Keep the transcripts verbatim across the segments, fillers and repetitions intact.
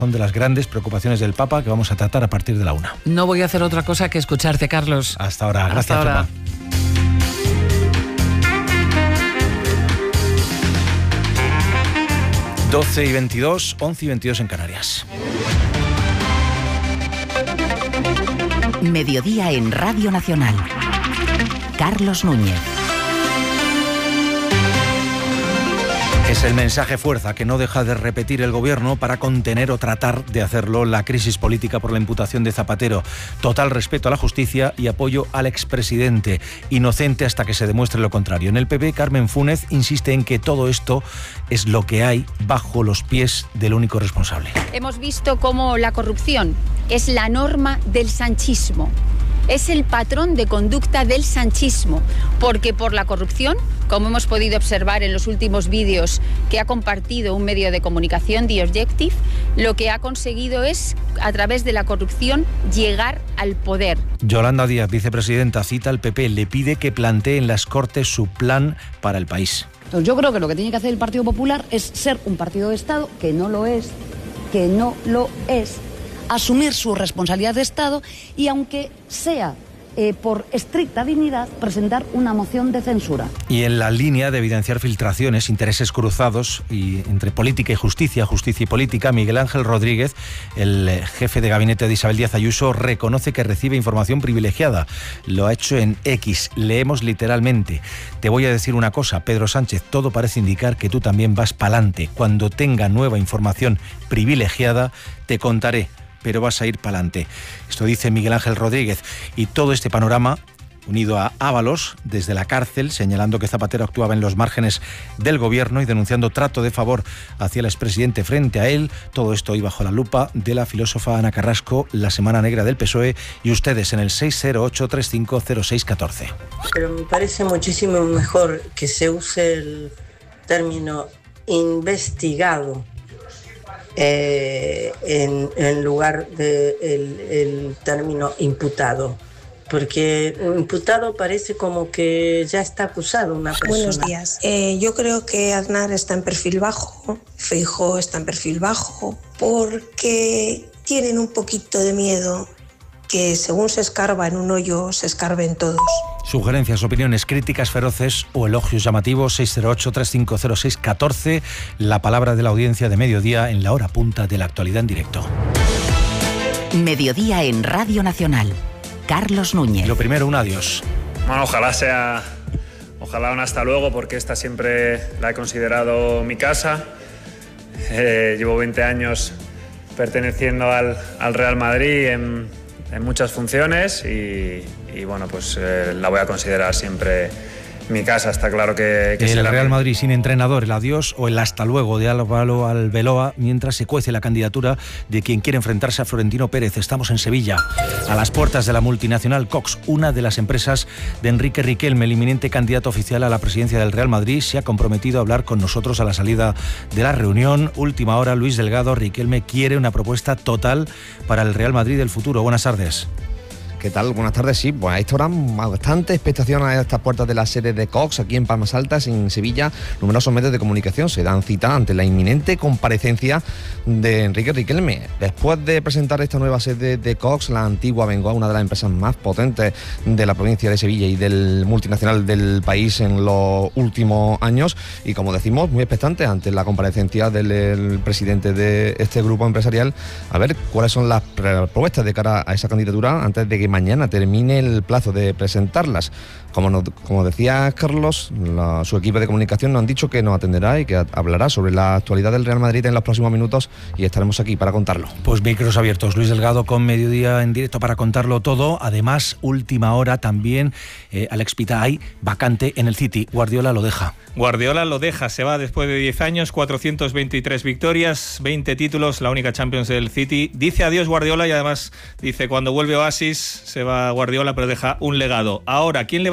Son de las grandes preocupaciones del Papa que vamos a tratar a partir de la una. No voy a hacer otra cosa que escucharte, Carlos. Hasta ahora. Gracias, Hasta ahora. Pepa. doce y veintidós, once y veintidós en Canarias. Mediodía en Radio Nacional. Carlos Núñez. Es el mensaje fuerza que no deja de repetir el gobierno para contener o tratar de hacerlo la crisis política por la imputación de Zapatero. Total respeto a la justicia y apoyo al expresidente, inocente hasta que se demuestre lo contrario. En el P P, Carmen Fúnez insiste en que todo esto es lo que hay bajo los pies del único responsable. Hemos visto cómo la corrupción es la norma del sanchismo. Es el patrón de conducta del sanchismo, porque por la corrupción, como hemos podido observar en los últimos vídeos que ha compartido un medio de comunicación, The Objective, lo que ha conseguido es, a través de la corrupción, llegar al poder. Yolanda Díaz, vicepresidenta, cita al P P, le pide que plantee en las Cortes su plan para el país. Entonces, yo creo que lo que tiene que hacer el Partido Popular es ser un partido de Estado, que no lo es, que no lo es, asumir su responsabilidad de Estado y, aunque sea eh, por estricta dignidad, presentar una moción de censura. Y en la línea de evidenciar filtraciones, intereses cruzados y entre política y justicia, justicia y política, Miguel Ángel Rodríguez, el jefe de gabinete de Isabel Díaz Ayuso, reconoce que recibe información privilegiada. Lo ha hecho en X. Leemos literalmente: te voy a decir una cosa, Pedro Sánchez, todo parece indicar que tú también vas pa'lante. Cuando tenga nueva información privilegiada, te contaré, pero vas a ir para adelante. Esto dice Miguel Ángel Rodríguez. Y todo este panorama, unido a Ábalos, desde la cárcel, señalando que Zapatero actuaba en los márgenes del gobierno y denunciando trato de favor hacia el expresidente frente a él, todo esto hoy bajo la lupa de la filósofa Ana Carrasco, la Semana Negra del P S O E, y ustedes en el seis cero ocho, tres cinco cero seis uno cuatro. Pero me parece muchísimo mejor que se use el término investigado Eh, en, en lugar del de el término imputado, porque imputado parece como que ya está acusado una persona. Buenos días. Eh, yo creo que Aznar está en perfil bajo, Feijóo está en perfil bajo, porque tienen un poquito de miedo que según se escarba en un hoyo, se escarben todos. Sugerencias, opiniones, críticas feroces o elogios llamativos, seis cero ocho, tres cinco cero seis uno cuatro, la palabra de la audiencia de mediodía en la hora punta de la actualidad en directo. Mediodía en Radio Nacional. Carlos Núñez. Lo primero, un adiós. Bueno, ojalá sea, ojalá un hasta luego, porque esta siempre la he considerado mi casa. Eh, llevo veinte años perteneciendo al, al Real Madrid en, en muchas funciones y, y bueno, pues eh, la voy a considerar siempre mi casa. Está claro que... que el Real Madrid sin entrenador, el adiós o el hasta luego de Álvaro Arbeloa, mientras se cuece la candidatura de quien quiere enfrentarse a Florentino Pérez. Estamos en Sevilla, a las puertas de la multinacional Cox, una de las empresas de Enrique Riquelme, el inminente candidato oficial a la presidencia del Real Madrid. Se ha comprometido a hablar con nosotros a la salida de la reunión. Última hora, Luis Delgado. Riquelme quiere una propuesta total para el Real Madrid del futuro. Buenas tardes. ¿Qué tal? Buenas tardes. Sí, pues a esta hora bastante expectación a estas puertas de la sede de Cox, aquí en Palmas Altas, en Sevilla. Numerosos medios de comunicación se dan cita ante la inminente comparecencia de Enrique Riquelme. Después de presentar esta nueva sede de Cox, la antigua Bengoa, una de las empresas más potentes de la provincia de Sevilla y del multinacional del país en los últimos años, y como decimos, muy expectantes ante la comparecencia del el presidente de este grupo empresarial, a ver cuáles son las propuestas de cara a esa candidatura antes de que mañana termine el plazo de presentarlas. Como, no, como decía Carlos, la, su equipo de comunicación nos han dicho que nos atenderá y que hablará sobre la actualidad del Real Madrid en los próximos minutos, y estaremos aquí para contarlo. Pues micros abiertos, Luis Delgado con Mediodía en directo para contarlo todo. Además, última hora también, eh, Alex Pita, hay vacante en el City. Guardiola lo deja. Guardiola lo deja, se va después de diez años, cuatrocientas veintitrés victorias, veinte títulos, la única Champions del City. Dice adiós Guardiola y además dice, cuando vuelve Oasis se va Guardiola, pero deja un legado. Ahora, ¿quién le va a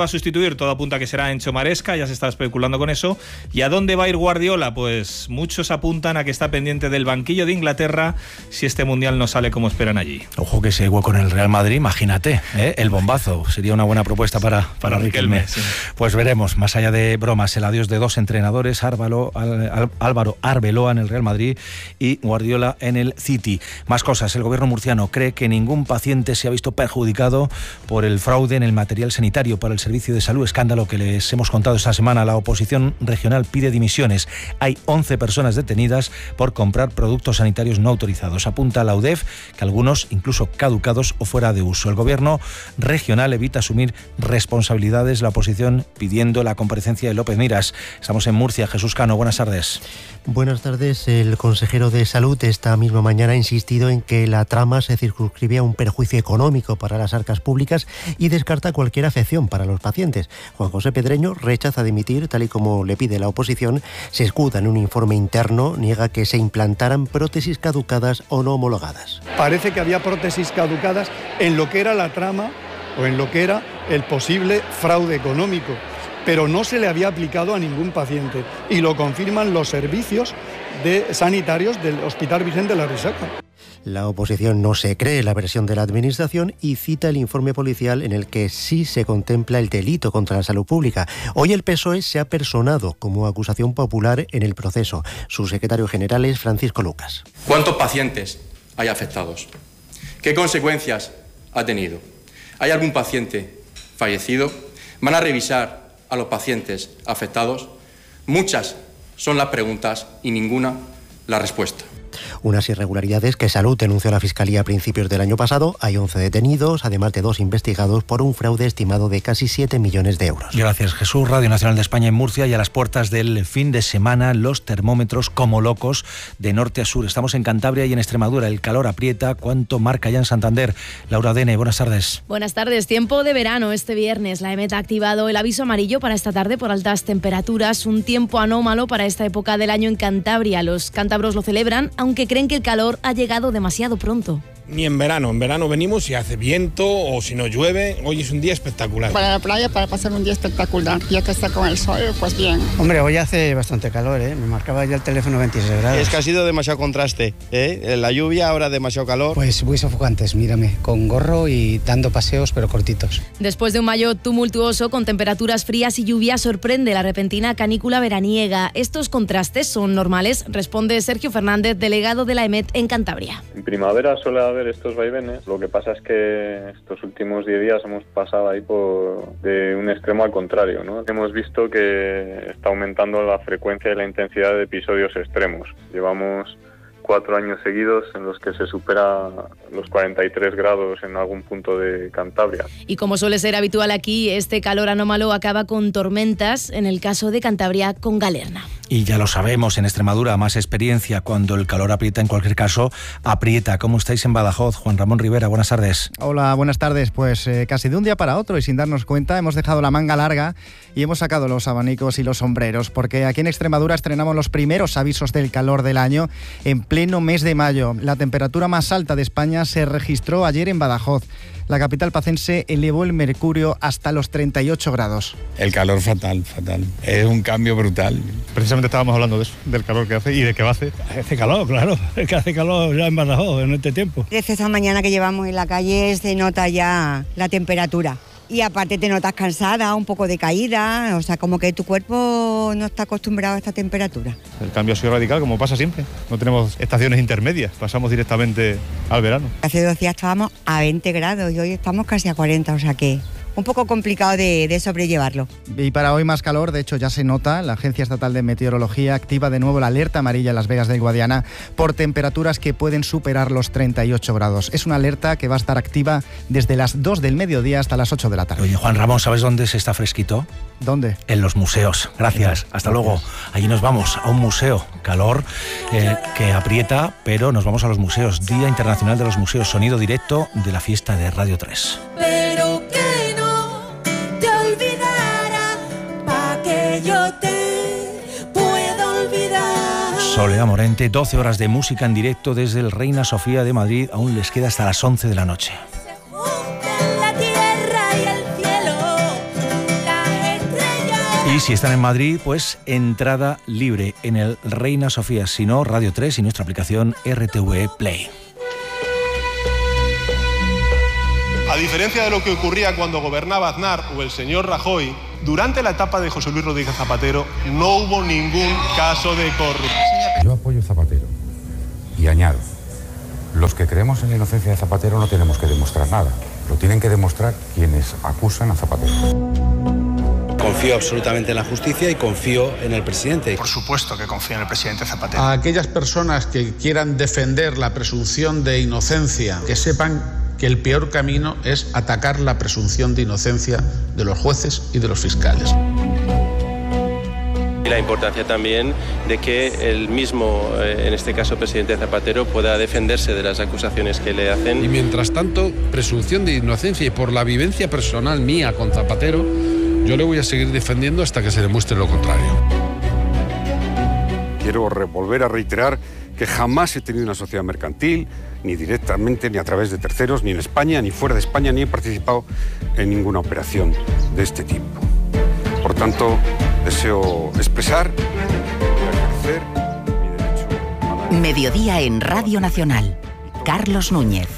a sustituir? Todo apunta a que será Encho Maresca, ya se está especulando con eso. ¿Y a dónde va a ir Guardiola? Pues muchos apuntan a que está pendiente del banquillo de Inglaterra si este Mundial no sale como esperan allí. Ojo que ese hueco en el Real Madrid, imagínate, ¿eh? El bombazo, sería una buena propuesta para, para, para Riquelme. Sí. Pues veremos, más allá de bromas, el adiós de dos entrenadores, Álvaro, Álvaro Arbeloa en el Real Madrid y Guardiola en el City. Más cosas, el gobierno murciano cree que ningún paciente se ha visto perjudicado por el fraude en el material sanitario para el servicio de salud, escándalo que les hemos contado esta semana. La oposición regional pide dimisiones. Hay once personas detenidas por comprar productos sanitarios no autorizados. Apunta la U D E F que algunos incluso caducados o fuera de uso. El gobierno regional evita asumir responsabilidades, la oposición pidiendo la comparecencia de López Miras. Estamos en Murcia. Jesús Cano, buenas tardes. Buenas tardes. El consejero de Salud esta misma mañana ha insistido en que la trama se circunscribe a un perjuicio económico para las arcas públicas y descarta cualquier afección para los pacientes. Juan José Pedreño rechaza dimitir, tal y como le pide la oposición, se escuda en un informe interno, niega que se implantaran prótesis caducadas o no homologadas. Parece que había prótesis caducadas en lo que era la trama o en lo que era el posible fraude económico, pero no se le había aplicado a ningún paciente y lo confirman los servicios de sanitarios del Hospital Virgen de la Risaca. La oposición no se cree la versión de la Administración y cita el informe policial en el que sí se contempla el delito contra la salud pública. Hoy el P S O E se ha personado como acusación popular en el proceso. Su secretario general es Francisco Lucas. ¿Cuántos pacientes hay afectados? ¿Qué consecuencias ha tenido? ¿Hay algún paciente fallecido? ¿Van a revisar a los pacientes afectados? Muchas son las preguntas y ninguna la respuesta. Unas irregularidades que Salud denunció a la Fiscalía a principios del año pasado. Hay once detenidos, además de dos investigados por un fraude estimado de casi siete millones de euros. Gracias, Jesús. Radio Nacional de España en Murcia, y a las puertas del fin de semana los termómetros como locos de norte a sur. Estamos en Cantabria y en Extremadura. El calor aprieta. ¿Cuánto marca ya en Santander? Laura Dene, buenas tardes. Buenas tardes. Tiempo de verano este viernes. La EMET ha activado el aviso amarillo para esta tarde por altas temperaturas. Un tiempo anómalo para esta época del año en Cantabria. Los cántabros lo celebran, aunque creen que el calor ha llegado demasiado pronto. Ni en verano, en verano venimos y hace viento o si no llueve, hoy es un día espectacular. Para la playa, para pasar un día espectacular, ya que está con el sol, pues bien. Hombre, hoy hace bastante calor, ¿eh? Me marcaba ya el teléfono veintiséis grados. Es que ha sido demasiado contraste, ¿eh? La lluvia, ahora demasiado calor. Pues muy sofocantes, mírame, con gorro y dando paseos pero cortitos. Después de un mayo tumultuoso con temperaturas frías y lluvia, sorprende la repentina canícula veraniega. ¿Estos contrastes son normales? Responde Sergio Fernández, delegado de la EMET en Cantabria. En primavera suele haber estos vaivenes, lo que pasa es que estos últimos diez días hemos pasado ahí por de un extremo al contrario, ¿no? Hemos visto que está aumentando la frecuencia y la intensidad de episodios extremos. Llevamos cuatro años seguidos en los que se supera los cuarenta y tres grados en algún punto de Cantabria. Y como suele ser habitual aquí, este calor anómalo acaba con tormentas, en el caso de Cantabria con Galerna. Y ya lo sabemos, en Extremadura más experiencia, cuando el calor aprieta, en cualquier caso, aprieta. ¿Cómo estáis en Badajoz? Juan Ramón Rivera, buenas tardes. Hola, buenas tardes. Pues eh, casi de un día para otro y sin darnos cuenta hemos dejado la manga larga y hemos sacado los abanicos y los sombreros, porque aquí en Extremadura estrenamos los primeros avisos del calor del año en pleno mes de mayo. La temperatura más alta de España se registró ayer en Badajoz. La capital pacense elevó el mercurio hasta los treinta y ocho grados. El calor fatal, fatal. Es un cambio brutal. Precisamente estábamos hablando de eso, del calor que hace y de qué va a hacer. Hace calor, claro. Es que hace calor ya en Badajoz en este tiempo. Desde esta mañana que llevamos en la calle se nota ya la temperatura. Y aparte te notas cansada, un poco decaída, o sea, como que tu cuerpo no está acostumbrado a esta temperatura. El cambio ha sido radical, como pasa siempre. No tenemos estaciones intermedias, pasamos directamente al verano. Hace dos días estábamos a veinte grados y hoy estamos casi a cuarenta, o sea que un poco complicado de, de sobrellevarlo. Y para hoy más calor, de hecho ya se nota. La Agencia Estatal de Meteorología activa de nuevo la alerta amarilla en Las Vegas del Guadiana por temperaturas que pueden superar los treinta y ocho grados. Es una alerta que va a estar activa desde las dos del mediodía hasta las ocho de la tarde. Oye, Juan Ramón, ¿sabes dónde se está fresquito? ¿Dónde? En los museos. Gracias. Hasta luego. Allí nos vamos a un museo. Calor eh, que aprieta, pero nos vamos a los museos. Día Internacional de los Museos. Sonido directo de la fiesta de Radio tres. Pero que no te olvidara, pa' que yo te pueda olvidar. Soledad Morente, doce horas de música en directo desde el Reina Sofía de Madrid. Aún les queda hasta las once de la noche. La tierra y el cielo, Y si están en Madrid, pues entrada libre en el Reina Sofía, si no, Radio tres y nuestra aplicación R T V E Play. A diferencia de lo que ocurría cuando gobernaba Aznar o el señor Rajoy, durante la etapa de José Luis Rodríguez Zapatero no hubo ningún caso de corrupción. Yo apoyo a Zapatero y añado, los que creemos en la inocencia de Zapatero no tenemos que demostrar nada, lo tienen que demostrar quienes acusan a Zapatero. Confío absolutamente en la justicia y confío en el presidente. Por supuesto que confío en el presidente Zapatero. A aquellas personas que quieran defender la presunción de inocencia, que sepan que el peor camino es atacar la presunción de inocencia de los jueces y de los fiscales. Y la importancia también de que el mismo, en este caso presidente Zapatero, pueda defenderse de las acusaciones que le hacen. Y mientras tanto, presunción de inocencia, y por la vivencia personal mía con Zapatero, yo le voy a seguir defendiendo hasta que se demuestre lo contrario. Quiero volver a reiterar que jamás he tenido una sociedad mercantil, ni directamente, ni a través de terceros, ni en España, ni fuera de España, ni he participado en ninguna operación de este tipo. Por tanto, deseo expresar y ejercer mi derecho a la... Mediodía en Radio Nacional. Carlos Núñez.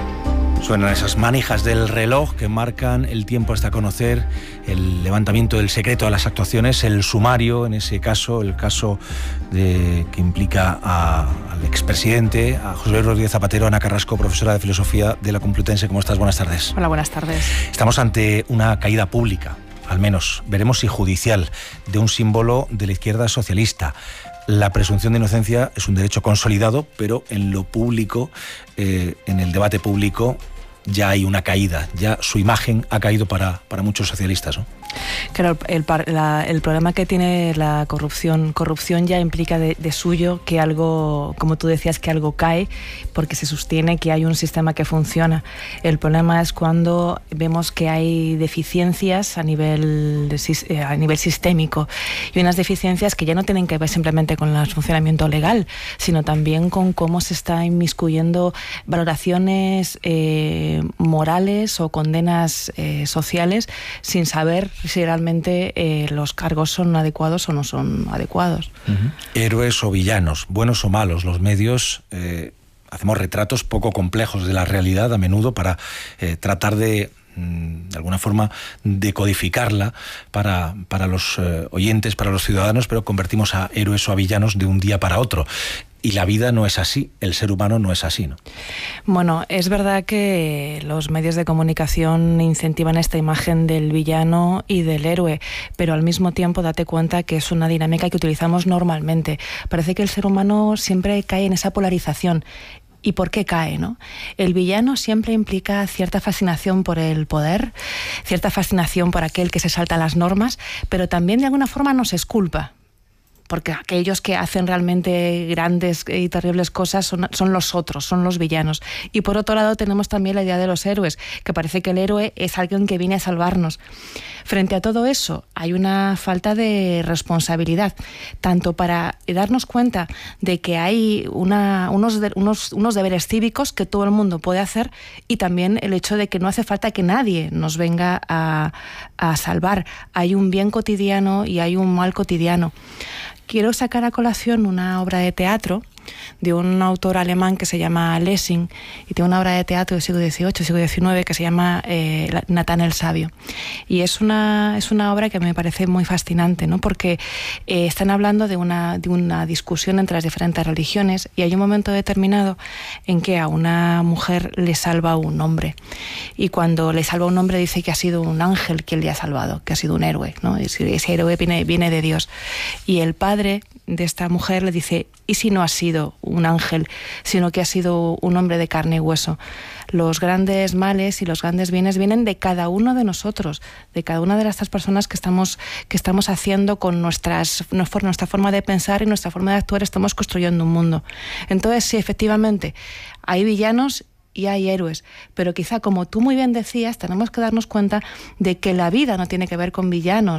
Suenan esas manijas del reloj que marcan el tiempo hasta conocer el levantamiento del secreto a las actuaciones, el sumario, en ese caso, el caso de, que implica a, al expresidente, a José Luis Rodríguez Zapatero. Ana Carrasco, profesora de Filosofía de la Complutense. ¿Cómo estás? Buenas tardes. Hola, buenas tardes. Estamos ante una caída pública, al menos, veremos si judicial, de un símbolo de la izquierda socialista. La presunción de inocencia es un derecho consolidado, pero en lo público, eh, en el debate público, ya hay una caída, ya su imagen ha caído para, para muchos socialistas, ¿no? Claro, el, la, el problema que tiene la corrupción, corrupción ya implica de, de suyo que algo, como tú decías, que algo cae porque se sostiene que hay un sistema que funciona. El problema es cuando vemos que hay deficiencias a nivel, a nivel sistémico, y unas deficiencias que ya no tienen que ver simplemente con el funcionamiento legal, sino también con cómo se está inmiscuyendo valoraciones eh, morales o condenas eh, sociales sin saber si realmente eh, los cargos son adecuados o no son adecuados. Uh-huh. Héroes o villanos, buenos o malos, los medios eh, hacemos retratos poco complejos de la realidad a menudo para eh, tratar de de alguna forma decodificarla para, para los eh, oyentes, para los ciudadanos, pero convertimos a héroes o a villanos de un día para otro. Y la vida no es así, el ser humano no es así, ¿no? Bueno, es verdad que los medios de comunicación incentivan esta imagen del villano y del héroe, pero al mismo tiempo date cuenta que es una dinámica que utilizamos normalmente. Parece que el ser humano siempre cae en esa polarización. ¿Y por qué cae, no? El villano siempre implica cierta fascinación por el poder, cierta fascinación por aquel que se salta las normas, pero también de alguna forma nos exculpa. Porque aquellos que hacen realmente grandes y terribles cosas son, son los otros, son los villanos. Y por otro lado tenemos también la idea de los héroes, que parece que el héroe es alguien que viene a salvarnos. Frente a todo eso hay una falta de responsabilidad, tanto para darnos cuenta de que hay una, unos, de, unos, unos deberes cívicos que todo el mundo puede hacer, y también el hecho de que no hace falta que nadie nos venga a, a salvar. Hay un bien cotidiano y hay un mal cotidiano. Quiero sacar a colación una obra de teatro de un autor alemán que se llama Lessing, y tiene una obra de teatro del siglo dieciocho, siglo diecinueve, que se llama eh, Natán el Sabio. Y es una, es una obra que me parece muy fascinante, ¿no? Porque eh, están hablando de una, de una discusión entre las diferentes religiones, y hay un momento determinado en que a una mujer le salva un hombre. Y cuando le salva un hombre dice que ha sido un ángel quien le ha salvado, que ha sido un héroe, ¿no? Ese, ese héroe viene, viene de Dios. Y el padre de esta mujer le dice: ¿y si no ha sido un ángel, sino que ha sido un hombre de carne y hueso? Los grandes males y los grandes bienes vienen de cada uno de nosotros, de cada una de estas personas que estamos, que estamos haciendo con nuestras, nuestra forma de pensar y nuestra forma de actuar, estamos construyendo un mundo. Entonces, sí, efectivamente, hay villanos y hay héroes, pero quizá, como tú muy bien decías, tenemos que darnos cuenta de que la vida no tiene que ver con villanos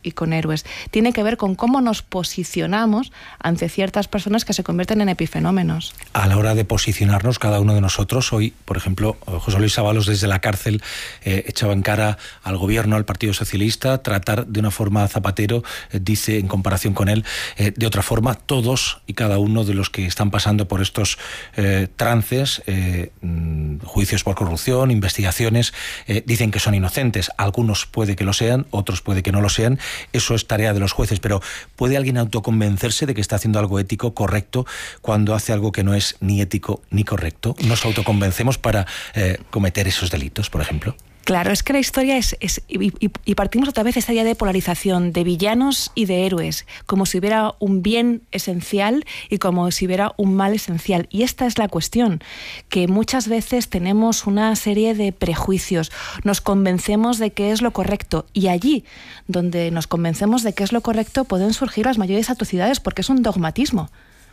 y con héroes. Tiene que ver con cómo nos posicionamos ante ciertas personas que se convierten en epifenómenos. A la hora de posicionarnos, cada uno de nosotros, hoy, por ejemplo, José Luis Ábalos desde la cárcel eh, echaba en cara al gobierno, al Partido Socialista, tratar de una forma a Zapatero, eh, dice en comparación con él, eh, de otra forma, todos y cada uno de los que están pasando por estos eh, trances, eh, juicios por corrupción, investigaciones, eh, dicen que son inocentes. Algunos puede que lo sean, otros puede que no lo sean. Eso es tarea de los jueces, pero ¿puede alguien autoconvencerse de que está haciendo algo ético, correcto, cuando hace algo que no es ni ético ni correcto? ¿Nos autoconvencemos para eh, cometer esos delitos, por ejemplo? Claro, es que la historia es... es y, y, y partimos otra vez de esta idea de polarización, de villanos y de héroes, como si hubiera un bien esencial y como si hubiera un mal esencial. Y esta es la cuestión, que muchas veces tenemos una serie de prejuicios, nos convencemos de que es lo correcto, y allí donde nos convencemos de que es lo correcto pueden surgir las mayores atrocidades, porque es un dogmatismo.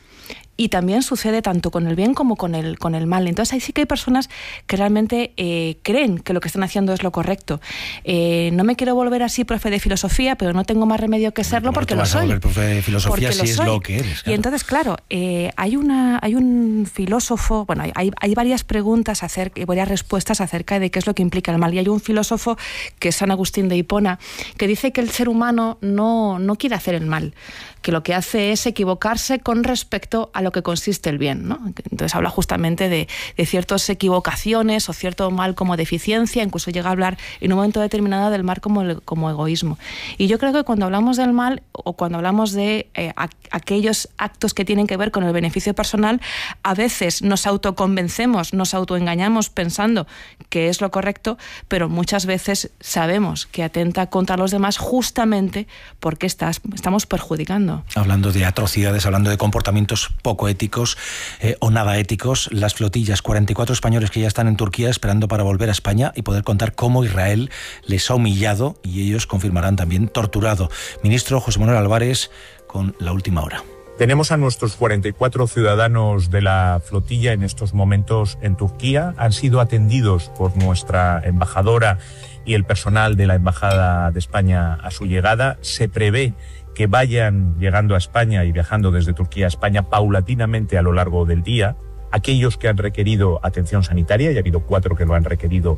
Y también sucede tanto con el bien como con el, con el mal. Entonces ahí sí que hay personas que realmente eh, creen que lo que están haciendo es lo correcto. Eh, no me quiero volver así profe de filosofía, pero no tengo más remedio que serlo porque lo soy. El profe de filosofía sí es lo que eres. Claro. Y entonces, claro, eh, hay, una, hay un filósofo, bueno, hay, hay varias preguntas acerca, y varias respuestas acerca de qué es lo que implica el mal. Y hay un filósofo, que es San Agustín de Hipona, que dice que el ser humano no, no quiere hacer el mal, que lo que hace es equivocarse con respecto a lo que consiste el bien, ¿no? Entonces habla justamente de, de ciertas equivocaciones o cierto mal como deficiencia, incluso llega a hablar en un momento determinado del mal como, el, como egoísmo. Y yo creo que cuando hablamos del mal o cuando hablamos de eh, a, aquellos actos que tienen que ver con el beneficio personal, a veces nos autoconvencemos, nos autoengañamos pensando que es lo correcto, pero muchas veces sabemos que atenta contra los demás justamente porque estás, estamos perjudicando. Hablando de atrocidades, hablando de comportamientos poco éticos eh, o nada éticos, las flotillas, cuarenta y cuatro españoles que ya están en Turquía esperando para volver a España y poder contar cómo Israel les ha humillado y ellos confirmarán también torturado. Ministro José Manuel Álvarez con la última hora. Tenemos a nuestros cuarenta y cuatro ciudadanos de la flotilla en estos momentos en Turquía. Han sido atendidos por nuestra embajadora y el personal de la Embajada de España a su llegada. Se prevé que vayan llegando a España y viajando desde Turquía a España paulatinamente a lo largo del día. Aquellos que han requerido atención sanitaria, y ha habido cuatro que lo han requerido.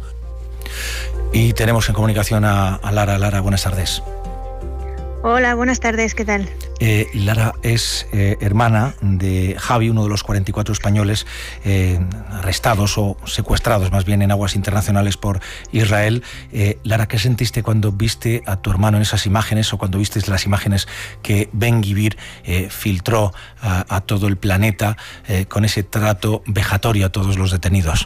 Y tenemos en comunicación a, a Lara. Lara, buenas tardes. Hola, buenas tardes, ¿qué tal? Eh, Lara es eh, hermana de Javi, uno de los cuarenta y cuatro españoles eh, arrestados o secuestrados más bien en aguas internacionales por Israel. Eh, Lara, ¿qué sentiste cuando viste a tu hermano en esas imágenes o cuando viste las imágenes que Ben-Gvir eh, filtró a, a todo el planeta eh, con ese trato vejatorio a todos los detenidos?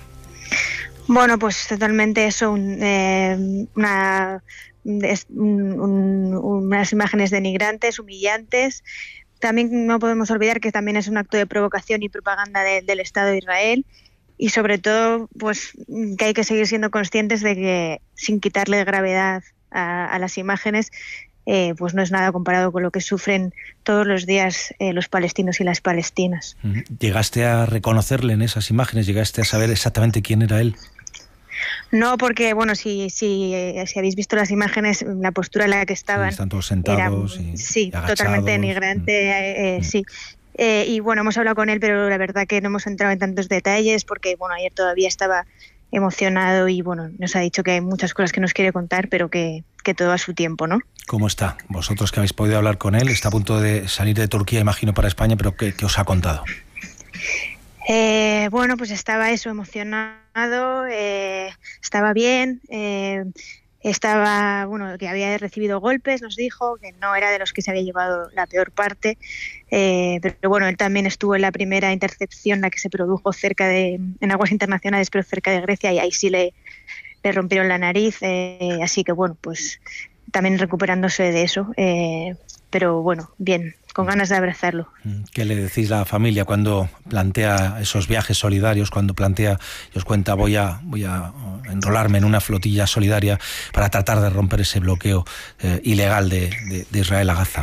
Bueno, pues totalmente eso, un, eh, una... Es un, un, unas imágenes denigrantes, humillantes. También no podemos olvidar que también es un acto de provocación y propaganda de, del Estado de Israel, y sobre todo pues que hay que seguir siendo conscientes de que, sin quitarle gravedad a, a las imágenes, eh, pues no es nada comparado con lo que sufren todos los días eh, los palestinos y las palestinas. ¿Llegaste a reconocerle en esas imágenes? ¿Llegaste a saber exactamente quién era él? No, porque, bueno, si, si, si habéis visto las imágenes, la postura en la que estaban... Sí, están todos sentados era, y Sí, agachados. Totalmente denigrante, mm. eh, eh, sí. Eh, y, bueno, hemos hablado con él, pero la verdad que no hemos entrado en tantos detalles porque, bueno, ayer todavía estaba emocionado y, bueno, nos ha dicho que hay muchas cosas que nos quiere contar, pero que, que todo a su tiempo, ¿no? ¿Cómo está? Vosotros que habéis podido hablar con él, está a punto de salir de Turquía, imagino, para España, pero ¿qué, qué os ha contado? Eh, bueno, pues estaba eso, emocionado, eh, estaba bien, eh, estaba, bueno, que había recibido golpes, nos dijo, que no era de los que se había llevado la peor parte, eh, pero bueno, él también estuvo en la primera intercepción, la que se produjo cerca de, en aguas internacionales, pero cerca de Grecia, y ahí sí le, le rompieron la nariz, eh, así que bueno, pues también recuperándose de eso, eh, pero bueno, bien, con ganas de abrazarlo. ¿Qué le decís a la familia cuando plantea esos viajes solidarios, cuando plantea y os cuenta voy a, voy a enrolarme en una flotilla solidaria para tratar de romper ese bloqueo eh, ilegal de, de, de Israel a Gaza?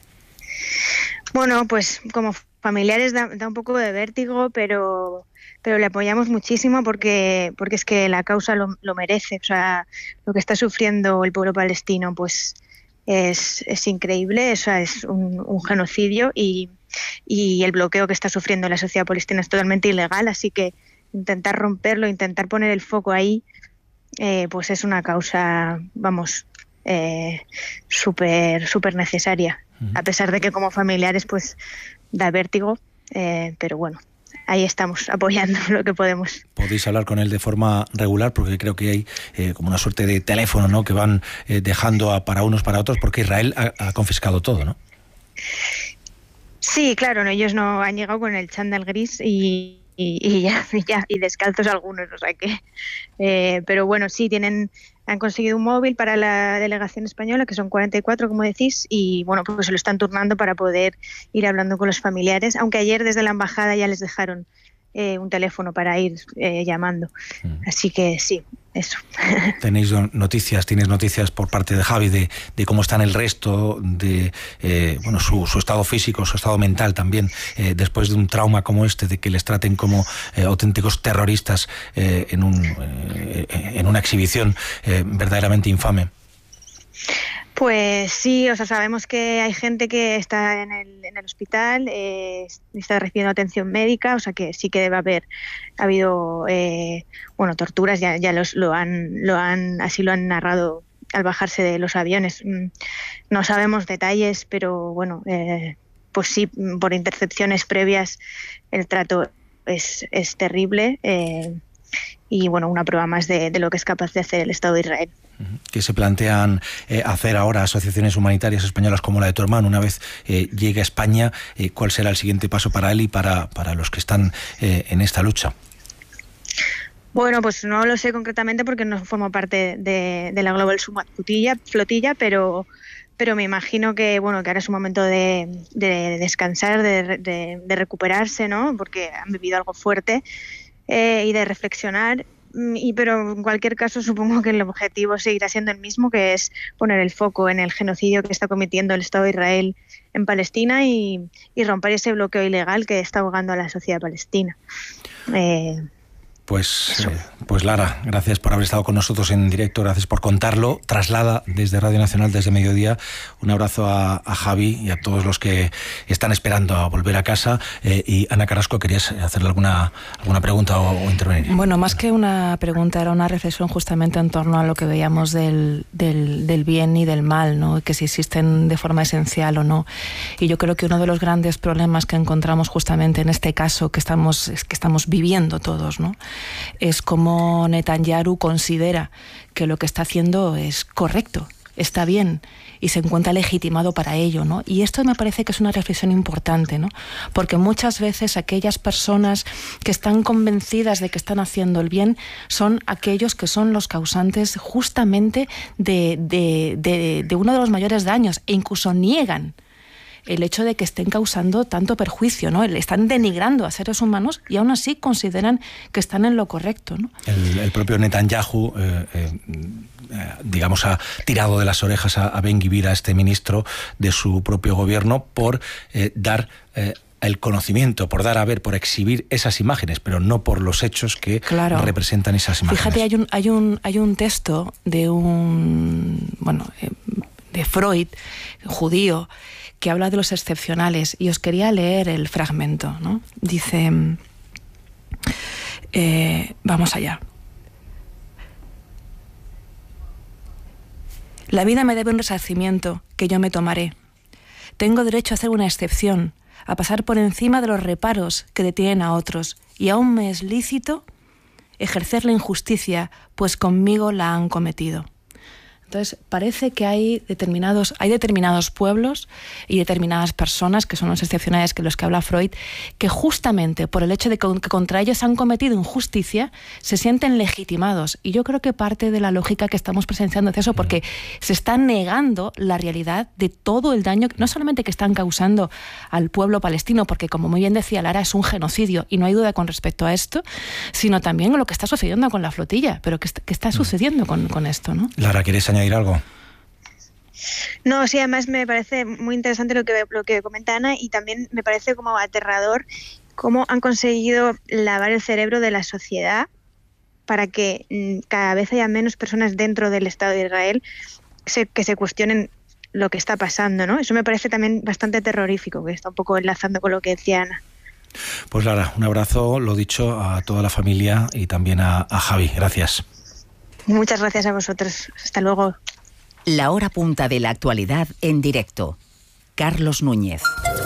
Bueno, pues como familiares da, da un poco de vértigo, pero pero le apoyamos muchísimo porque porque es que la causa lo, lo merece. O sea, lo que está sufriendo el pueblo palestino, pues es, es increíble, o sea, es un, un genocidio y, y el bloqueo que está sufriendo la sociedad palestina es totalmente ilegal, así que intentar romperlo, intentar poner el foco ahí, eh, pues es una causa, vamos, eh, súper súper necesaria, uh-huh. a pesar de que como familiares pues da vértigo, eh, pero bueno, ahí estamos apoyando lo que podemos. Podéis hablar con él de forma regular porque creo que hay eh, como una suerte de teléfono, ¿no?, que van eh, dejando a, para unos para otros, porque Israel ha, ha confiscado todo, ¿no? Sí, claro, no, ellos no han llegado con el chándal gris y, y, y ya, y ya, y descalzos algunos, o sea que, eh, pero bueno, sí, tienen, han conseguido un móvil para la delegación española, que son cuarenta y cuatro, como decís, y bueno, pues se lo están turnando para poder ir hablando con los familiares, aunque ayer desde la embajada ya les dejaron eh, un teléfono para ir eh, llamando, mm. así que sí, eso. Tenéis noticias, tienes noticias por parte de Javi de, de cómo están el resto, de eh, bueno su, su estado físico, su estado mental también, eh, después de un trauma como este, de que les traten como eh, auténticos terroristas eh, en, un, eh, en una exhibición eh, verdaderamente infame. Pues sí, o sea, sabemos que hay gente que está en el, en el hospital, eh, está recibiendo atención médica, o sea que sí que debe haber ha habido eh, bueno, torturas, ya, ya los, lo han, lo han, así lo han narrado al bajarse de los aviones. No sabemos detalles, pero bueno, eh, pues sí, por intercepciones previas el trato es, es terrible eh, y bueno, una prueba más de, de lo que es capaz de hacer el Estado de Israel. ¿Qué se plantean eh, hacer ahora asociaciones humanitarias españolas como la de tu hermano una vez eh, llegue a España? Eh, ¿Cuál será el siguiente paso para él y para, para los que están eh, en esta lucha? Bueno, pues no lo sé concretamente porque no formo parte de, de la Global Summit Flotilla, flotilla pero, pero me imagino que bueno que ahora es un momento de, de descansar, de, de, de recuperarse, ¿no? Porque han vivido algo fuerte eh, y de reflexionar. Y, pero en cualquier caso supongo que el objetivo seguirá siendo el mismo, que es poner el foco en el genocidio que está cometiendo el Estado de Israel en Palestina y, y romper ese bloqueo ilegal que está ahogando a la sociedad palestina. Eh, Pues, eh, pues Lara, gracias por haber estado con nosotros en directo, gracias por contarlo. Traslada desde Radio Nacional, desde mediodía, un abrazo a, a Javi y a todos los que están esperando a volver a casa. Eh, y Ana Carrasco, ¿querías hacerle alguna, alguna pregunta o, o intervenir? Bueno, más que una pregunta, era una reflexión justamente en torno a lo que veíamos del, del, del bien y del mal, ¿no? Que si existen de forma esencial o no. Y yo creo que uno de los grandes problemas que encontramos justamente en este caso que estamos, que estamos viviendo todos, ¿no?, es como Netanyahu considera que lo que está haciendo es correcto, está bien y se encuentra legitimado para ello, ¿no? Y esto me parece que es una reflexión importante, ¿no? Porque muchas veces aquellas personas que están convencidas de que están haciendo el bien son aquellos que son los causantes justamente de, de, de, de uno de los mayores daños e incluso niegan el hecho de que estén causando tanto perjuicio, ¿no? Le están denigrando a seres humanos y aún así consideran que están en lo correcto, ¿no? El, el propio Netanyahu, eh, eh, digamos, ha tirado de las orejas a, a Ben-Gvir, a este ministro de su propio gobierno, por eh, dar eh, el conocimiento, por dar a ver, por exhibir esas imágenes, pero no por los hechos que claro. representan esas imágenes. Fíjate, hay un, hay un, hay un texto de un, bueno, eh, de Freud, judío, que habla de los excepcionales, y os quería leer el fragmento, ¿no? Dice, eh, vamos allá. La vida me debe un resarcimiento que yo me tomaré. Tengo derecho a hacer una excepción, a pasar por encima de los reparos que detienen a otros, y aún me es lícito ejercer la injusticia, pues conmigo la han cometido. Entonces, parece que hay determinados, hay determinados pueblos y determinadas personas, que son los excepcionales que los que habla Freud, que justamente por el hecho de que contra ellos han cometido injusticia, se sienten legitimados. Y yo creo que parte de la lógica que estamos presenciando es eso, porque se está negando la realidad de todo el daño, no solamente que están causando al pueblo palestino, porque como muy bien decía Lara, es un genocidio, y no hay duda con respecto a esto, sino también lo que está sucediendo con la flotilla. Pero ¿qué está, qué está sucediendo con, con esto, ¿no? Lara, ¿quieres añadir algo? No, sí, además me parece muy interesante lo que, lo que comenta Ana, y también me parece como aterrador cómo han conseguido lavar el cerebro de la sociedad para que cada vez haya menos personas dentro del Estado de Israel se, que se cuestionen lo que está pasando, ¿no? Eso me parece también bastante terrorífico, que está un poco enlazando con lo que decía Ana. Pues Lara, un abrazo, lo dicho, a toda la familia y también a, a Javi. Gracias. Muchas gracias a vosotros. Hasta luego. La hora punta de la actualidad en directo. Carlos Núñez.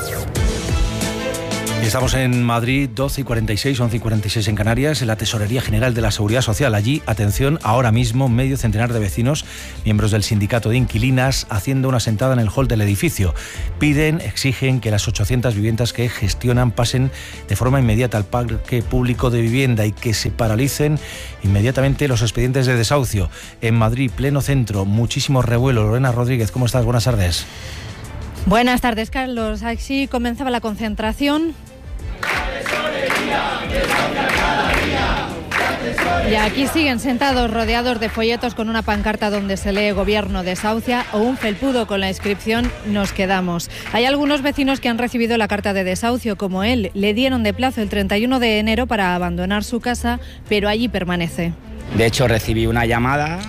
Estamos en Madrid, doce y cuarenta y seis, once y cuarenta y seis en Canarias, en la Tesorería General de la Seguridad Social. Allí, atención, ahora mismo medio centenar de vecinos, miembros del sindicato de inquilinas, haciendo una sentada en el hall del edificio. Piden, exigen que las ochocientas viviendas que gestionan pasen de forma inmediata al parque público de vivienda y que se paralicen inmediatamente los expedientes de desahucio. En Madrid, pleno centro, muchísimo revuelo. Lorena Rodríguez, ¿cómo estás? Buenas tardes. Buenas tardes, Carlos. Así comenzaba la concentración. Y aquí siguen sentados rodeados de folletos con una pancarta donde se lee Gobierno desahucia o un felpudo con la inscripción Nos quedamos. Hay algunos vecinos que han recibido la carta de desahucio, como él. Le dieron de plazo el treinta y uno de enero para abandonar su casa, pero allí permanece. De hecho, recibí una llamada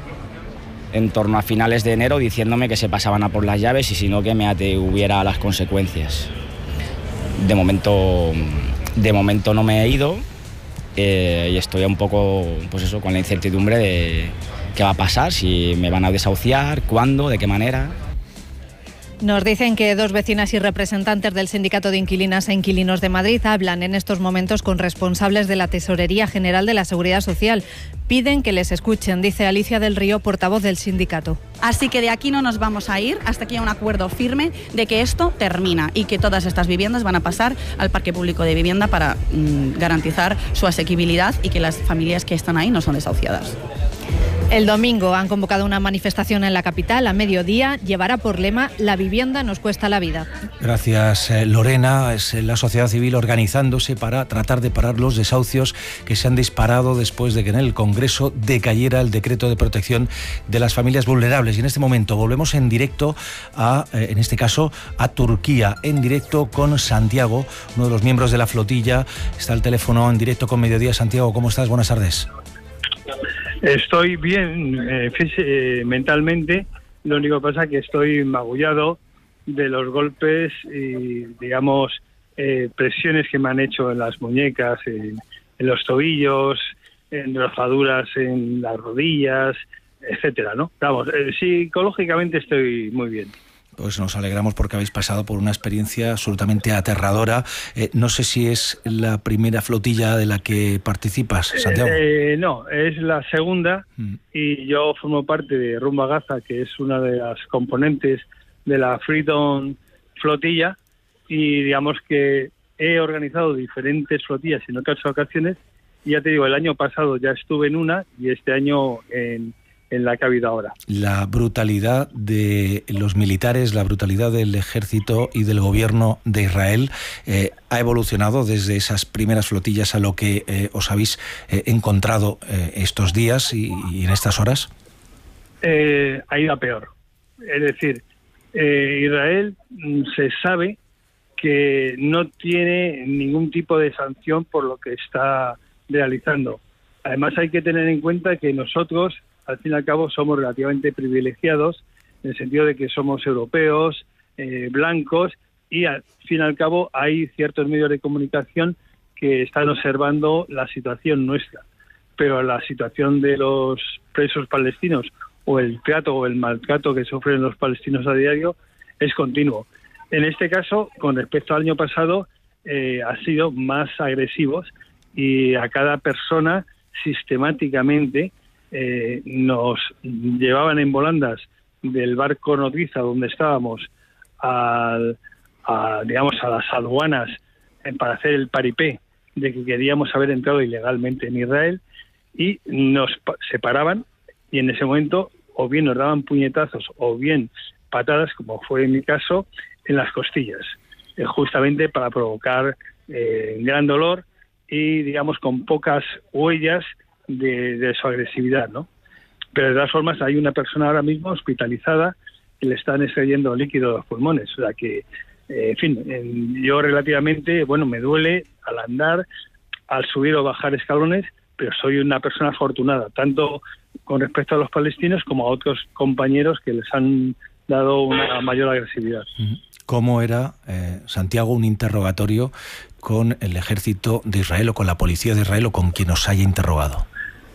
en torno a finales de enero diciéndome que se pasaban a por las llaves y si no que me atribuiera a las consecuencias. De momento, de momento no me he ido eh, y estoy un poco, pues eso, con la incertidumbre de qué va a pasar, si me van a desahuciar, cuándo, de qué manera. Nos dicen que dos vecinas y representantes del Sindicato de Inquilinas e Inquilinos de Madrid hablan en estos momentos con responsables de la Tesorería General de la Seguridad Social. Piden que les escuchen, dice Alicia del Río, portavoz del sindicato. Así que de aquí no nos vamos a ir hasta que haya un acuerdo firme de que esto termina y que todas estas viviendas van a pasar al parque público de vivienda para mmm, garantizar su asequibilidad y que las familias que están ahí no son desahuciadas. El domingo han convocado una manifestación en la capital. A mediodía llevará por lema La vivienda nos cuesta la vida. Gracias, Lorena. Es la sociedad civil organizándose para tratar de parar los desahucios que se han disparado después de que en el Congreso decayera el decreto de protección de las familias vulnerables. Y en este momento volvemos en directo a, en este caso, a Turquía, en directo con Santiago, uno de los miembros de la flotilla. Está al teléfono en directo con Mediodía. Santiago, ¿cómo estás? Buenas tardes. Estoy bien eh, eh, mentalmente, lo único que pasa es que estoy magullado de los golpes y, digamos, eh, presiones que me han hecho en las muñecas, en, en los tobillos, en rozaduras en las rodillas, etcétera, ¿no? Vamos, eh, psicológicamente estoy muy bien. Pues nos alegramos porque habéis pasado por una experiencia absolutamente aterradora. Eh, no sé si es la primera flotilla de la que participas, Santiago. Eh, no, es la segunda mm. y yo formo parte de Rumba Gaza, que es una de las componentes de la Freedom Flotilla, y digamos que he organizado diferentes flotillas en otras ocasiones. Y ya te digo, el año pasado ya estuve en una y este año en... en la que ha habido ahora. La brutalidad de los militares, la brutalidad del ejército y del gobierno de Israel eh, ha evolucionado desde esas primeras flotillas a lo que eh, os habéis eh, encontrado eh, estos días y, y en estas horas. Eh, ha ido a peor. Es decir, eh, Israel se sabe que no tiene ningún tipo de sanción por lo que está realizando. Además hay que tener en cuenta que nosotros, al fin y al cabo, somos relativamente privilegiados en el sentido de que somos europeos, eh, blancos, y al fin y al cabo hay ciertos medios de comunicación que están observando la situación nuestra. Pero la situación de los presos palestinos o el trato o el maltrato que sufren los palestinos a diario es continuo. En este caso, con respecto al año pasado, eh, ha sido más agresivos y a cada persona sistemáticamente Eh, nos llevaban en volandas del barco nodriza donde estábamos al, a, digamos, a las aduanas eh, para hacer el paripé de que queríamos haber entrado ilegalmente en Israel, y nos separaban y en ese momento o bien nos daban puñetazos o bien patadas, como fue en mi caso, en las costillas, eh, justamente para provocar eh, gran dolor y, digamos, con pocas huellas De, de su agresividad, ¿no? Pero de todas formas hay una persona ahora mismo hospitalizada que le están extrayendo líquido de los pulmones, o sea que, eh, en fin, en, yo relativamente, bueno, me duele al andar, al subir o bajar escalones, pero soy una persona afortunada, tanto con respecto a los palestinos como a otros compañeros que les han dado una mayor agresividad. ¿Cómo era, eh, Santiago, un interrogatorio con el ejército de Israel o con la policía de Israel o con quien os haya interrogado?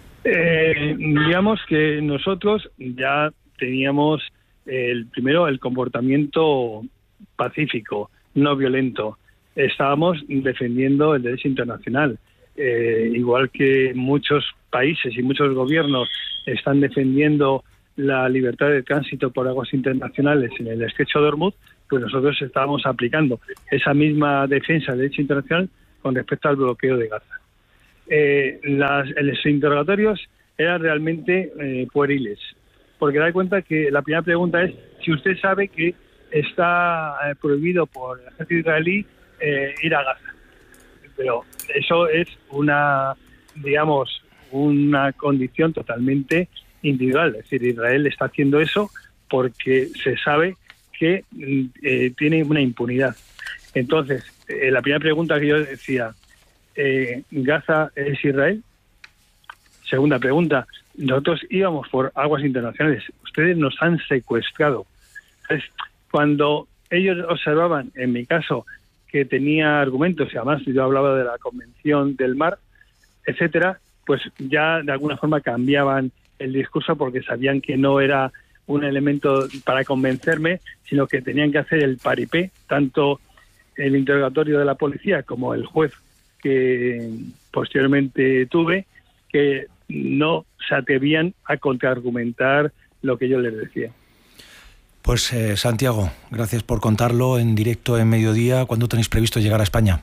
Eh, digamos que nosotros ya teníamos el primero el comportamiento pacífico, no violento. Estábamos defendiendo el derecho internacional, eh, igual que muchos países y muchos gobiernos están defendiendo la libertad de tránsito por aguas internacionales en el estrecho de Hormuz, pues nosotros estábamos aplicando esa misma defensa del derecho internacional con respecto al bloqueo de Gaza. Eh, las, los interrogatorios eran realmente eh, pueriles, porque da cuenta que la primera pregunta es si usted sabe que está eh, prohibido por el ejército israelí eh, ir a Gaza. Pero eso es una, digamos, una condición totalmente individual. Es decir, Israel está haciendo eso porque se sabe que eh, tiene una impunidad. Entonces, eh, la primera pregunta que yo decía, eh, ¿Gaza es Israel? Segunda pregunta, nosotros íbamos por aguas internacionales, ustedes nos han secuestrado. Entonces, cuando ellos observaban, en mi caso, que tenía argumentos, y además yo hablaba de la Convención del Mar, etcétera, pues ya de alguna forma cambiaban el discurso porque sabían que no era un elemento para convencerme, sino que tenían que hacer el paripé, tanto el interrogatorio de la policía como el juez que posteriormente tuve, que no se atrevían a contraargumentar lo que yo les decía. Pues eh, Santiago, gracias por contarlo en directo en Mediodía. ¿Cuándo tenéis previsto llegar a España?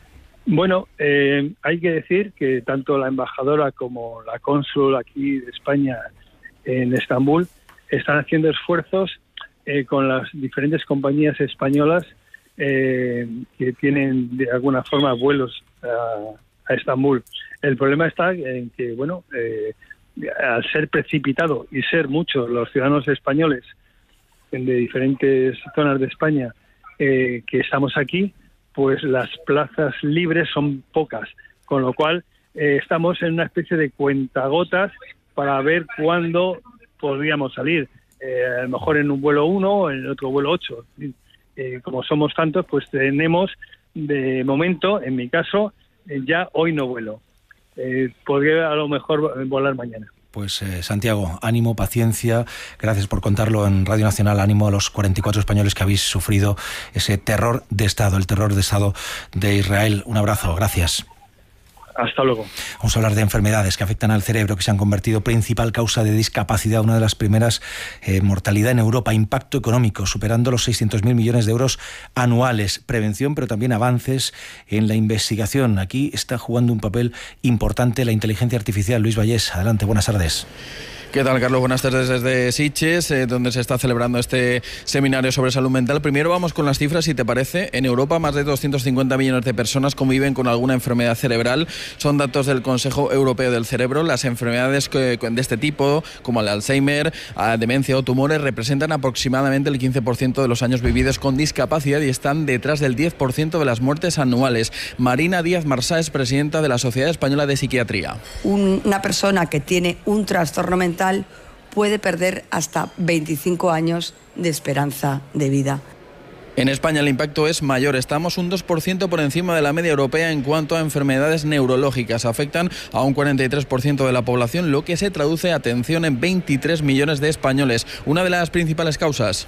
Bueno, eh, hay que decir que tanto la embajadora como la cónsul aquí de España en Estambul están haciendo esfuerzos eh, con las diferentes compañías españolas eh, que tienen de alguna forma vuelos a, a Estambul. El problema está en que, bueno, eh, al ser precipitado y ser muchos los ciudadanos españoles de diferentes zonas de España eh, que estamos aquí, pues las plazas libres son pocas, con lo cual eh, estamos en una especie de cuentagotas para ver cuándo podríamos salir, eh, a lo mejor en un vuelo uno, en otro vuelo ocho. Eh, como somos tantos, pues tenemos de momento, en mi caso, eh, ya hoy no vuelo. Eh, podría a lo mejor volar mañana. Pues eh, Santiago, ánimo, paciencia, gracias por contarlo en Radio Nacional, ánimo a los cuarenta y cuatro españoles que habéis sufrido ese terror de Estado, el terror de Estado de Israel. Un abrazo, gracias. Hasta luego. Vamos a hablar de enfermedades que afectan al cerebro, que se han convertido principal causa de discapacidad, una de las primeras, eh, mortalidad en Europa, impacto económico, superando los seiscientos mil millones de euros anuales, prevención, pero también avances en la investigación. Aquí está jugando un papel importante la inteligencia artificial. Luis Vallés, adelante, buenas tardes. ¿Qué tal, Carlos? Buenas tardes desde Sitges, eh, donde se está celebrando este seminario sobre salud mental. Primero vamos con las cifras, si te parece. En Europa, más de doscientos cincuenta millones de personas conviven con alguna enfermedad cerebral. Son datos del Consejo Europeo del Cerebro. Las enfermedades que, de este tipo, como el Alzheimer, demencia o tumores, representan aproximadamente el quince por ciento de los años vividos con discapacidad y están detrás del diez por ciento de las muertes anuales. Marina Díaz Marsá es presidenta de la Sociedad Española de Psiquiatría. Una persona que tiene un trastorno mental puede perder hasta veinticinco años de esperanza de vida. En España el impacto es mayor. Estamos un dos por ciento por encima de la media europea en cuanto a enfermedades neurológicas. Afectan a un cuarenta y tres por ciento de la población, lo que se traduce, atención, en veintitrés millones de españoles. Una de las principales causas.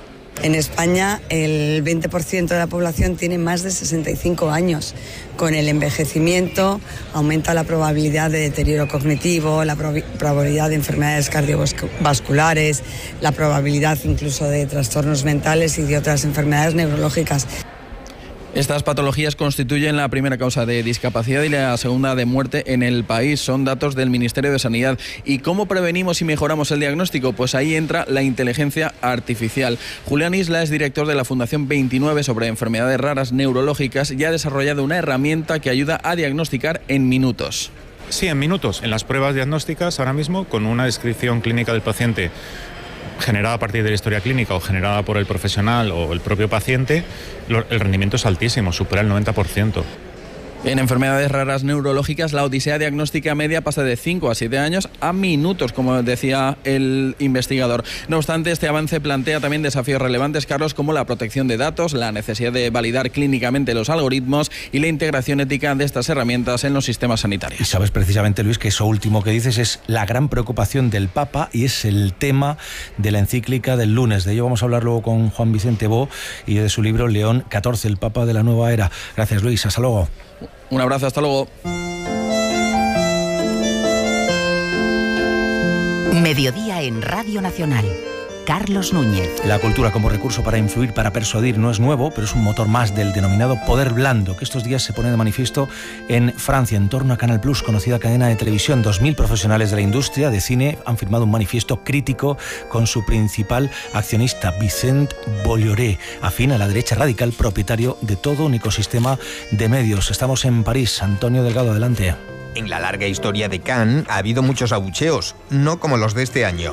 En España el veinte por ciento de la población tiene más de sesenta y cinco años. Con el envejecimiento aumenta la probabilidad de deterioro cognitivo, la prob- probabilidad de enfermedades cardiovasculares, la probabilidad incluso de trastornos mentales y de otras enfermedades neurológicas. Estas patologías constituyen la primera causa de discapacidad y la segunda de muerte en el país. Son datos del Ministerio de Sanidad. ¿Y cómo prevenimos y mejoramos el diagnóstico? Pues ahí entra la inteligencia artificial. Julián Isla es director de la Fundación veintinueve sobre enfermedades raras neurológicas y ha desarrollado una herramienta que ayuda a diagnosticar en minutos. Sí, en minutos. En las pruebas diagnósticas ahora mismo, con una descripción clínica del paciente generada a partir de la historia clínica o generada por el profesional o el propio paciente, el rendimiento es altísimo, supera el noventa por ciento. En enfermedades raras neurológicas, la odisea diagnóstica media pasa de cinco a siete años a minutos, como decía el investigador. No obstante, este avance plantea también desafíos relevantes, Carlos, como la protección de datos, la necesidad de validar clínicamente los algoritmos y la integración ética de estas herramientas en los sistemas sanitarios. Y sabes precisamente, Luis, que eso último que dices es la gran preocupación del Papa y es el tema de la encíclica del lunes. De ello vamos a hablar luego con Juan Vicente Bo y de su libro León catorce, el Papa de la Nueva Era. Gracias, Luis. Hasta luego. Un abrazo, hasta luego. Mediodía en Radio Nacional. Carlos Núñez. La cultura como recurso para influir, para persuadir, no es nuevo, pero es un motor más del denominado poder blando, que estos días se pone de manifiesto en Francia, en torno a Canal Plus, conocida cadena de televisión. Dos mil profesionales de la industria de cine han firmado un manifiesto crítico con su principal accionista, Vicente Bolloré, afín a la derecha radical, propietario de todo un ecosistema de medios. Estamos en París. Antonio Delgado, adelante. En la larga historia de Cannes ha habido muchos abucheos, no como los de este año.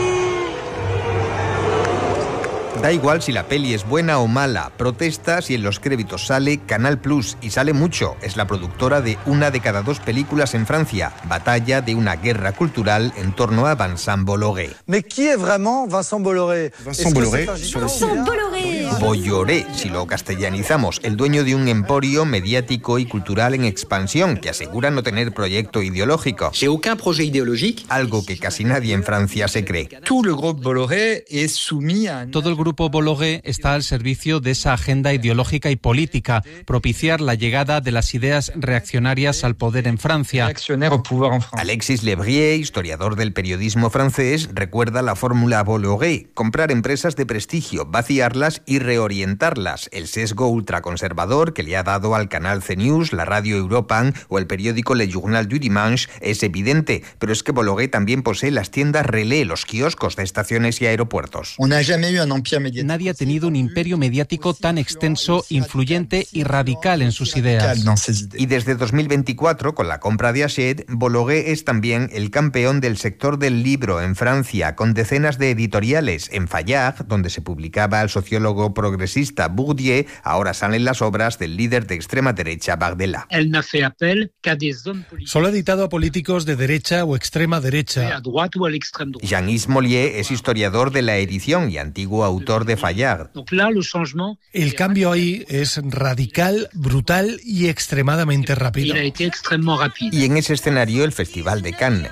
Da igual si la peli es buena o mala, protesta si en los créditos sale Canal Plus, y sale mucho. Es la productora de una de cada dos películas en Francia, batalla de una guerra cultural en torno a Vincent Bolloré. ¿Mais qui est vraiment Vincent Bolloré? Vincent Bolloré, Vincent Bolloré. Bolloré, si lo castellanizamos, el dueño de un emporio mediático y cultural en expansión que asegura no tener proyecto ideológico. J'ai aucun projet idéologique. Algo que casi nadie en Francia se cree. Tout le groupe Bolloré est soumis à... Todo el grupo Grupo Bolloré está al servicio de esa agenda ideológica y política, propiciar la llegada de las ideas reaccionarias al poder en Francia. Alexis Lebrier, historiador del periodismo francés, recuerda la fórmula Bolloré: comprar empresas de prestigio, vaciarlas y reorientarlas. El sesgo ultraconservador que le ha dado al canal C News, la radio Europan o el periódico Le Journal du Dimanche es evidente, pero es que Bolloré también posee las tiendas Relais, los kioscos de estaciones y aeropuertos. Nadie ha tenido un imperio mediático tan extenso, influyente y radical en sus ideas. Y desde dos mil veinticuatro, con la compra de Hachette, Bolloré es también el campeón del sector del libro en Francia, con decenas de editoriales. En Fayard, donde se publicaba el sociólogo progresista Bourdieu, ahora salen las obras del líder de extrema derecha Bardella. Solo ha editado a políticos de derecha o extrema derecha. Jean-Yves Mollier es historiador de la edición y antiguo autor de Fayard. El cambio ahí es radical, brutal y extremadamente rápido. Y en ese escenario el Festival de Cannes.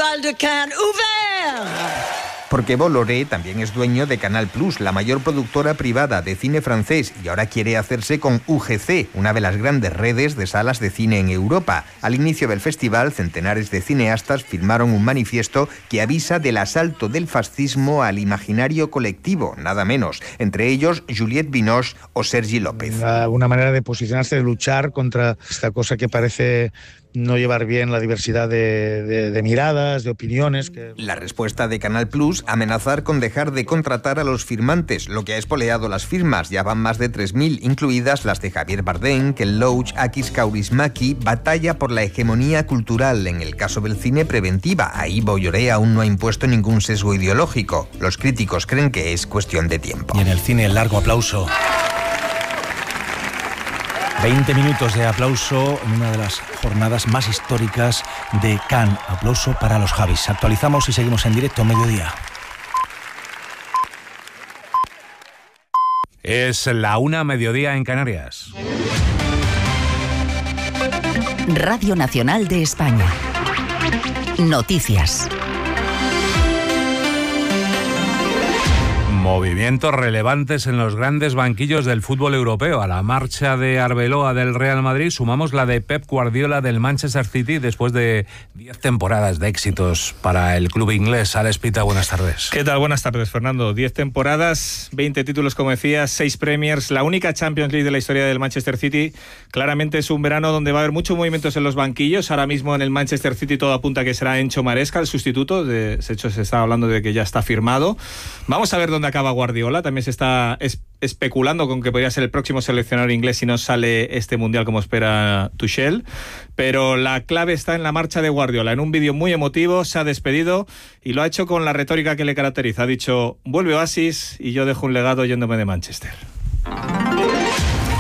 Porque Bolloré también es dueño de Canal Plus, la mayor productora privada de cine francés, y ahora quiere hacerse con U G C, una de las grandes redes de salas de cine en Europa. Al inicio del festival, centenares de cineastas firmaron un manifiesto que avisa del asalto del fascismo al imaginario colectivo, nada menos. Entre ellos, Juliette Binoche o Sergi López. Una manera de posicionarse, de luchar contra esta cosa que parece no llevar bien la diversidad de, de, de miradas, de opiniones. Que... La respuesta de Canal Plus: amenazar con dejar de contratar a los firmantes, lo que ha espoleado las firmas. Ya van más de tres mil, incluidas las de Javier Bardem, Ken Loach, Akis Kaurismäki. Batalla por la hegemonía cultural, en el caso del cine, preventiva. Ahí Bolloré aún no ha impuesto ningún sesgo ideológico. Los críticos creen que es cuestión de tiempo. Y en el cine, el largo aplauso. veinte minutos de aplauso en una de las jornadas más históricas de Cannes. Aplauso para los Javis. Actualizamos y seguimos en directo a mediodía. Es la una, mediodía en Canarias. Radio Nacional de España. Noticias. Movimientos relevantes en los grandes banquillos del fútbol europeo. A la marcha de Arbeloa del Real Madrid sumamos la de Pep Guardiola del Manchester City después de diez temporadas de éxitos para el club inglés. Alex Pita, buenas tardes. ¿Qué tal? Buenas tardes, Fernando. diez temporadas, veinte títulos, como decías, seis Premiers, la única Champions League de la historia del Manchester City. Claramente es un verano donde va a haber muchos movimientos en los banquillos. Ahora mismo en el Manchester City todo apunta a que será Enzo Maresca el sustituto. De hecho, se está hablando de que ya está firmado. Vamos a ver dónde acaba Guardiola. También se está es, especulando con que podría ser el próximo seleccionador inglés si no sale este mundial como espera Tuchel, pero la clave está en la marcha de Guardiola. En un vídeo muy emotivo se ha despedido y lo ha hecho con la retórica que le caracteriza. Ha dicho: vuelve Oasis y yo dejo un legado yéndome de Manchester.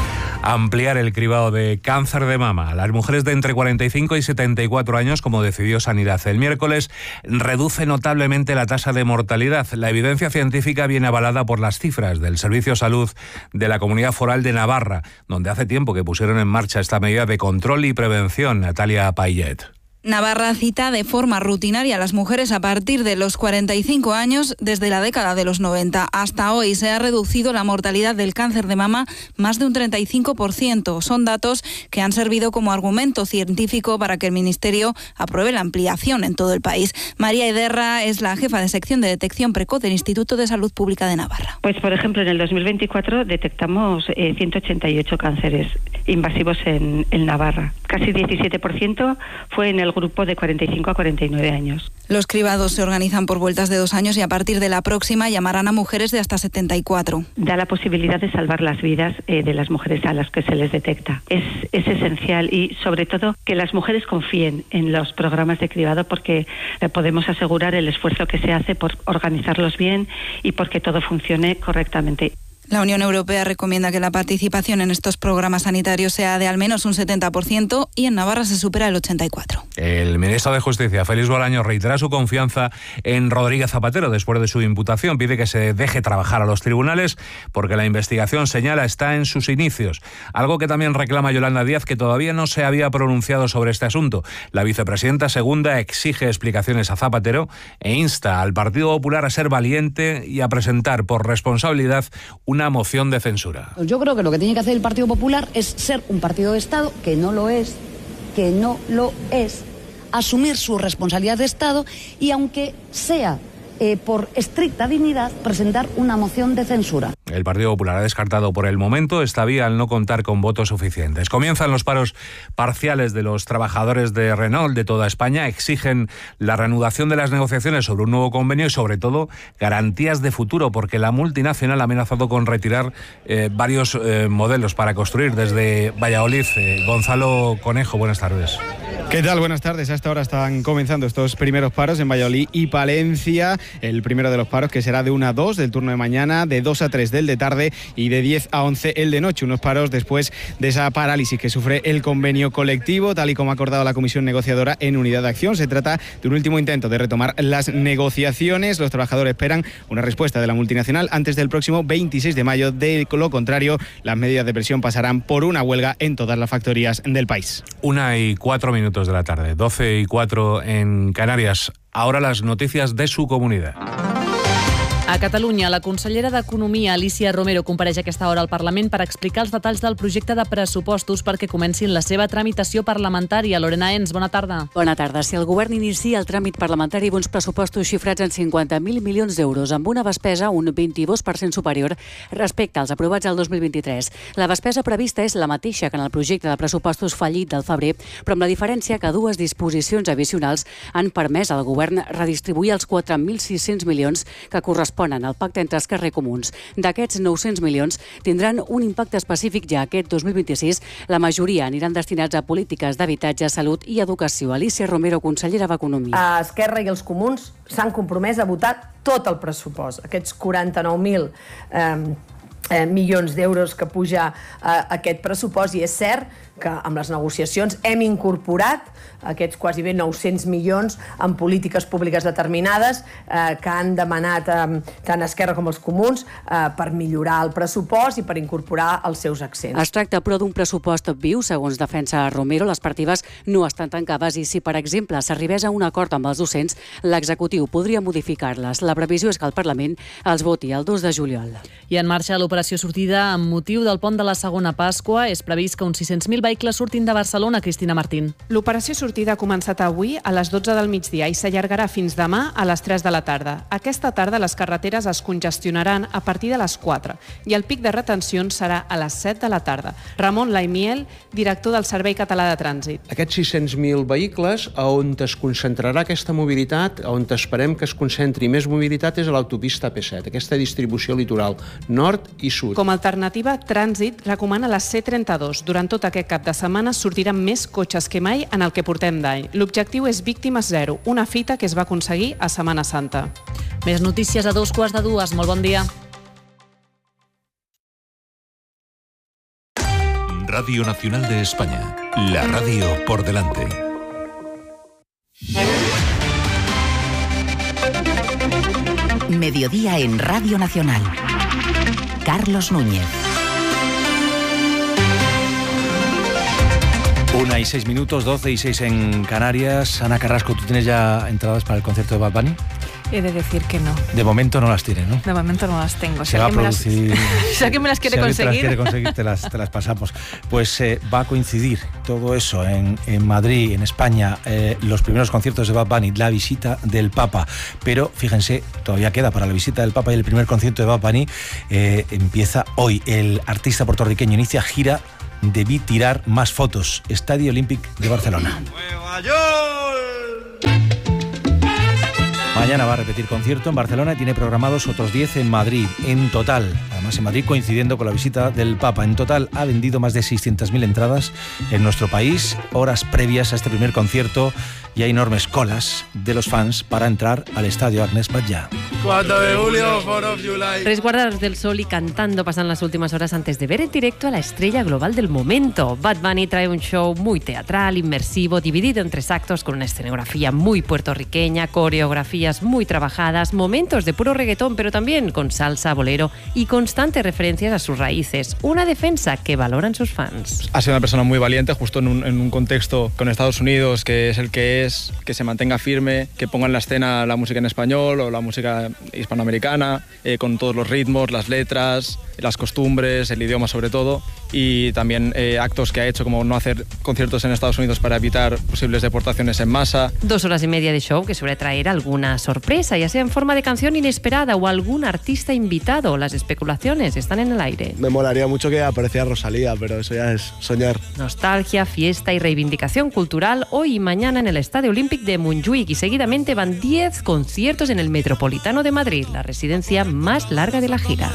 ampliar el cribado de cáncer de mama a las mujeres de entre cuarenta y cinco y setenta y cuatro años, como decidió Sanidad el miércoles, reduce notablemente la tasa de mortalidad. La evidencia científica viene avalada por las cifras del Servicio de Salud de la Comunidad Foral de Navarra, donde hace tiempo que pusieron en marcha esta medida de control y prevención. Natalia Payet. Navarra cita de forma rutinaria a las mujeres a partir de los cuarenta y cinco años desde la década de los noventa. Hasta hoy se ha reducido la mortalidad del cáncer de mama más de un treinta y cinco por ciento. Son datos que han servido como argumento científico para que el Ministerio apruebe la ampliación en todo el país. María Ederra es la jefa de sección de detección precoz del Instituto de Salud Pública de Navarra. Pues, por ejemplo, en el dos mil veinticuatro detectamos eh, ciento ochenta y ocho cánceres invasivos en, en Navarra. Casi diecisiete por ciento fue en el grupo de cuarenta y cinco a cuarenta y nueve años. Los cribados se organizan por vueltas de dos años y a partir de la próxima llamarán a mujeres de hasta setenta y cuatro. Da la posibilidad de salvar las vidas eh, de las mujeres a las que se les detecta. Es, es esencial y sobre todo que las mujeres confíen en los programas de cribado porque eh, podemos asegurar el esfuerzo que se hace por organizarlos bien y porque todo funcione correctamente. La Unión Europea recomienda que la participación en estos programas sanitarios sea de al menos un setenta por ciento y en Navarra se supera el ochenta y cuatro por ciento. El ministro de Justicia, Félix Bolaños, reitera su confianza en Rodríguez Zapatero después de su imputación. Pide que se deje trabajar a los tribunales porque la investigación, señala, está en sus inicios. Algo que también reclama Yolanda Díaz, que todavía no se había pronunciado sobre este asunto. La vicepresidenta segunda exige explicaciones a Zapatero e insta al Partido Popular a ser valiente y a presentar por responsabilidad un una moción de censura. Yo creo que lo que tiene que hacer el Partido Popular es ser un partido de Estado, que no lo es, que no lo es, asumir su responsabilidad de Estado y, aunque sea eh, por estricta dignidad, presentar una moción de censura. El Partido Popular ha descartado por el momento esta vía al no contar con votos suficientes. Comienzan los paros parciales de los trabajadores de Renault de toda España. Exigen la reanudación de las negociaciones sobre un nuevo convenio y, sobre todo, garantías de futuro, porque la multinacional ha amenazado con retirar eh, varios eh, modelos para construir desde Valladolid. Eh, Gonzalo Conejo, buenas tardes. ¿Qué tal? Buenas tardes. A esta hora están comenzando estos primeros paros en Valladolid y Palencia. El primero de los paros, que será de una a dos del turno de mañana, de dos a tres del de tarde y de diez a once el de noche. Unos paros después de esa parálisis que sufre el convenio colectivo, tal y como ha acordado la Comisión Negociadora en Unidad de Acción. Se trata de un último intento de retomar las negociaciones. Los trabajadores esperan una respuesta de la multinacional antes del próximo veintiséis de mayo. De lo contrario, las medidas de presión pasarán por una huelga en todas las factorías del país. Una y cuatro minutos de la tarde, doce y cuatro en Canarias. Ahora las noticias de su comunidad. A Catalunya, la consellera d'Economia, Alicia Romero, compareix a aquesta hora al Parlament per explicar els detalls del projecte de pressupostos perquè comencin la seva tramitació parlamentària. Lorena Ens, bona tarda. Bona tarda. Si el govern inicia el tràmit parlamentari d'uns pressupostos xifrats en cinquanta mil milions d'euros, amb una despesa un vint-i-dos per cent superior respecte als aprovats el dos mil vint-i-tres. La despesa prevista és la mateixa que en el projecte de pressupostos fallit del febrer, però amb la diferència que dues disposicions addicionals han permès al govern redistribuir els quatre mil sis-cents milions que corresponen al pacte entre Esquerra i Comuns. D'aquests nou-cents milions tindran un impacte específic ja aquest dos mil vint-i-sis. La majoria aniran destinats a polítiques d'habitatge, salut i educació. Alicia Romero, consellera d'Economia. A Esquerra i els Comuns s'han compromès a votar tot el pressupost, aquests quaranta-nou mil eh, eh, milions d'euros que puja eh, aquest pressupost, i és cert que amb les negociacions hem incorporat aquests quasi bé nou-cents milions en polítiques públiques determinades eh, que han demanat eh, tant Esquerra com els Comuns eh, per millorar el pressupost i per incorporar els seus accents. Es tracta, però, d'un pressupost viu, segons defensa Romero. Les partides no estan tancades i si, per exemple, s'arribés a un acord amb els docents, l'executiu podria modificar-les. La previsió és que el Parlament els voti el dos de juliol. I en marxa l'operació sortida amb motiu del pont de la segona Pasqua. És previst que uns sis-cents mil vehicles surtin de Barcelona. Cristina Martín. L'operació sortida ha començat avui a les dotze del migdia i s'allargarà fins demà a les tres de la tarda. Aquesta tarda les carreteres es congestionaran a partir de les quatre i el pic de retencions serà a les set de la tarda. Ramon Laimiel, director del Servei Català de Trànsit. Aquests sis-cents mil vehicles, a on es concentrarà aquesta mobilitat, on esperem que es concentri més mobilitat, és a l'autopista P set, aquesta distribució litoral nord i sud. Com a alternativa, Trànsit recomana la C trenta-dos. Durant tot aquest cap de setmana sortiran més cotxes que mai en el que portem d'any. L'objectiu és Víctimes Zero, una fita que es va aconseguir a Setmana Santa. Més notícies a dos quarts de dues. Molt bon dia. Radio Nacional de España, la radio por delante. Mediodía en Radio Nacional. Carlos Núñez. Una y seis minutos, doce y seis en Canarias. Ana Carrasco, ¿tú tienes ya entradas para el concierto de Bad Bunny? He de decir que no. De momento no las tienes, ¿no? De momento no las tengo. Se si va a producir... Las... si alguien me las quiere si conseguir... te las quiere conseguir, te las, te las pasamos. Pues eh, va a coincidir todo eso en, en Madrid, en España, eh, los primeros conciertos de Bad Bunny, la visita del Papa. Pero fíjense, todavía queda para la visita del Papa y el primer concierto de Bad Bunny eh, empieza hoy. El artista puertorriqueño inicia gira Debí tirar más fotos. Estadio Olímpic de Barcelona. ¡Nueva York! Mañana va a repetir concierto en Barcelona y tiene programados otros diez en Madrid. En total, además en Madrid coincidiendo con la visita del Papa, en total ha vendido más de seiscientas mil entradas en nuestro país. Horas previas a este primer concierto y hay enormes colas de los fans para entrar al estadio Agnès Batllà. cuatro de julio, fourth of July. Resguardados del sol y cantando pasan las últimas horas antes de ver en directo a la estrella global del momento. Bad Bunny trae un show muy teatral, inmersivo, dividido en tres actos con una escenografía muy puertorriqueña, coreografías muy trabajadas, momentos de puro reggaetón, pero también con salsa, bolero y constantes referencias a sus raíces. Una defensa que valoran sus fans. Ha sido una persona muy valiente, justo en un, en un contexto con Estados Unidos, que es el que es, que se mantenga firme, que ponga en la escena la música en español o la música hispanoamericana, eh, con todos los ritmos, las letras, las costumbres, el idioma sobre todo, y también eh, actos que ha hecho como no hacer conciertos en Estados Unidos para evitar posibles deportaciones en masa. Dos horas y media de show que suele traer alguna sorpresa, ya sea en forma de canción inesperada o algún artista invitado. Las especulaciones están en el aire. Me molaría mucho que apareciera Rosalía, pero eso ya es soñar. Nostalgia, fiesta y reivindicación cultural hoy y mañana en el Estadio Olímpic de Montjuïc, y seguidamente van diez conciertos en el Metropolitano de Madrid, la residencia más larga de la gira.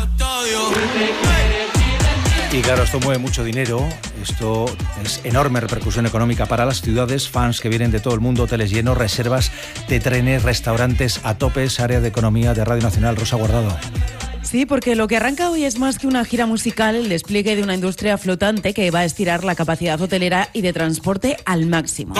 Y claro, esto mueve mucho dinero, esto es enorme repercusión económica para las ciudades, fans que vienen de todo el mundo, hoteles llenos, reservas de trenes, restaurantes a topes, área de economía de Radio Nacional. Rosa Guardado. Sí, porque lo que arranca hoy es más que una gira musical, el despliegue de una industria flotante que va a estirar la capacidad hotelera y de transporte al máximo.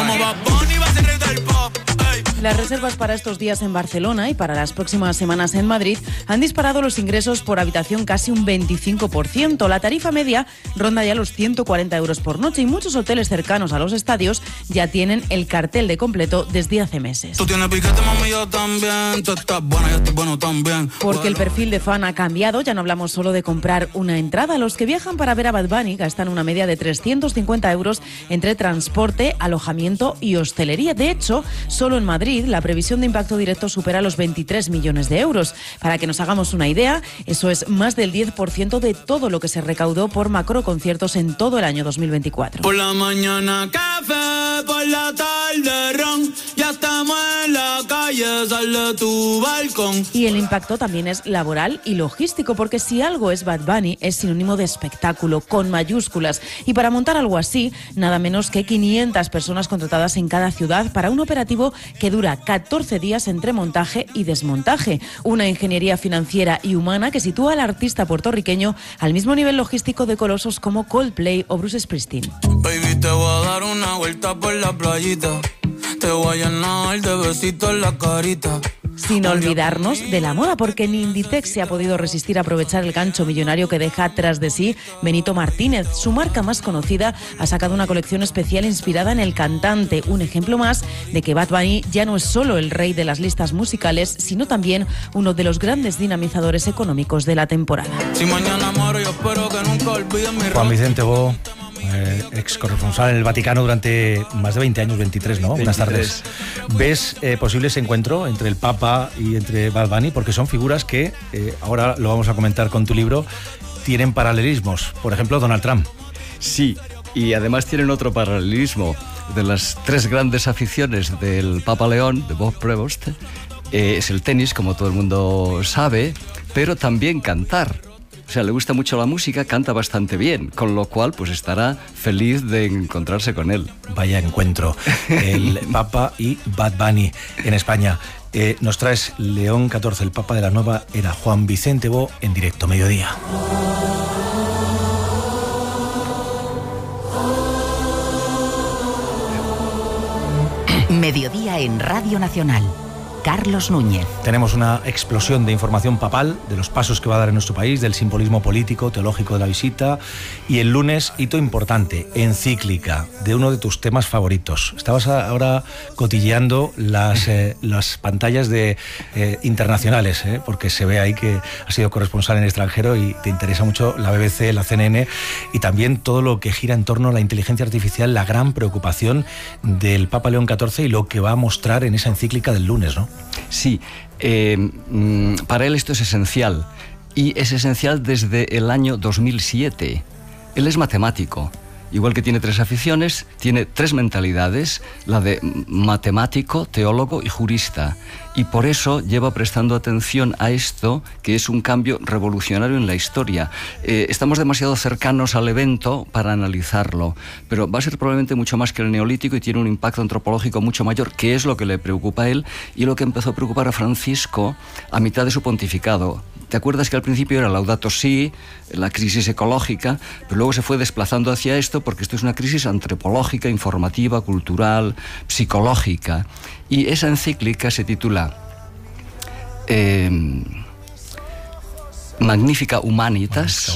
Las reservas para estos días en Barcelona y para las próximas semanas en Madrid han disparado los ingresos por habitación casi un veinticinco por ciento. La tarifa media ronda ya los ciento cuarenta euros por noche y muchos hoteles cercanos a los estadios ya tienen el cartel de completo desde hace meses. Tú tienes piquete, mami, yo también. Tú estás buena, yo estoy bueno también. Porque el perfil de fan ha cambiado, ya no hablamos solo de comprar una entrada. Los que viajan para ver a Bad Bunny gastan una media de trescientos cincuenta euros entre transporte, alojamiento y hostelería. De hecho, solo en Madrid la previsión de impacto directo supera los veintitrés millones de euros. Para que nos hagamos una idea, eso es más del diez por ciento de todo lo que se recaudó por macroconciertos en todo el año dos mil veinticuatro. Por la mañana café, por la tarde ron, ya estamos en la calle, sal de tu balcón. Y el impacto también es laboral y logístico, porque si algo es Bad Bunny, es sinónimo de espectáculo, con mayúsculas. Y para montar algo así, nada menos que quinientas personas contratadas en cada ciudad para un operativo que dura catorce días entre montaje y desmontaje. Una ingeniería financiera y humana que sitúa al artista puertorriqueño al mismo nivel logístico de colosos como Coldplay o Bruce Springsteen. Baby, te voy a dar una vuelta por la playita, te voy a llenar de besitos en la carita. Sin olvidarnos de la moda, porque ni Inditex se ha podido resistir a aprovechar el gancho millonario que deja tras de sí Benito Martínez. Su marca más conocida ha sacado una colección especial inspirada en el cantante. Un ejemplo más de que Bad Bunny ya no es solo el rey de las listas musicales, sino también uno de los grandes dinamizadores económicos de la temporada. Si mañana muero, yo espero que nunca olviden mi Juan Vicente Bo, Eh, ex corresponsal en el Vaticano durante más de veinte años, veintitrés, ¿no? Buenas tardes. ¿Ves eh, posible ese encuentro entre el Papa y entre Bad Bunny? Porque son figuras que, eh, ahora lo vamos a comentar con tu libro, tienen paralelismos. Por ejemplo, Donald Trump. Sí, y además tienen otro paralelismo. De las tres grandes aficiones del Papa León, de Bob Prevost, eh, es el tenis, como todo el mundo sabe, pero también cantar. O sea, le gusta mucho la música, canta bastante bien, con lo cual pues estará feliz de encontrarse con él. Vaya encuentro, el Papa y Bad Bunny en España. Eh, nos traes León catorce, el Papa de la nueva era. Juan Vicente Bo en directo, mediodía. Mediodía en Radio Nacional. Carlos Núñez. Tenemos una explosión de información papal de los pasos que va a dar en nuestro país, del simbolismo político, teológico de la visita, y el lunes, hito importante, encíclica de uno de tus temas favoritos. Estabas ahora cotilleando las, eh, las pantallas de, eh, internacionales, eh, porque se ve ahí que has sido corresponsal en el extranjero y te interesa mucho la B B C, la C N N, y también todo lo que gira en torno a la inteligencia artificial, la gran preocupación del Papa León catorce y lo que va a mostrar en esa encíclica del lunes, ¿no? Sí, eh, para él esto es esencial, y es esencial desde el año dos mil siete. Él es matemático, igual que tiene tres aficiones, tiene tres mentalidades, la de matemático, teólogo y jurista, y por eso lleva prestando atención a esto, que es un cambio revolucionario en la historia. Eh, estamos demasiado cercanos al evento para analizarlo, pero va a ser probablemente mucho más que el Neolítico y tiene un impacto antropológico mucho mayor, que es lo que le preocupa a él y lo que empezó a preocupar a Francisco a mitad de su pontificado. ¿Te acuerdas que al principio era Laudato Si, la crisis ecológica, pero luego se fue desplazando hacia esto porque esto es una crisis antropológica, informativa, cultural, psicológica? Y esa encíclica se titula eh, Magnifica Humanitas,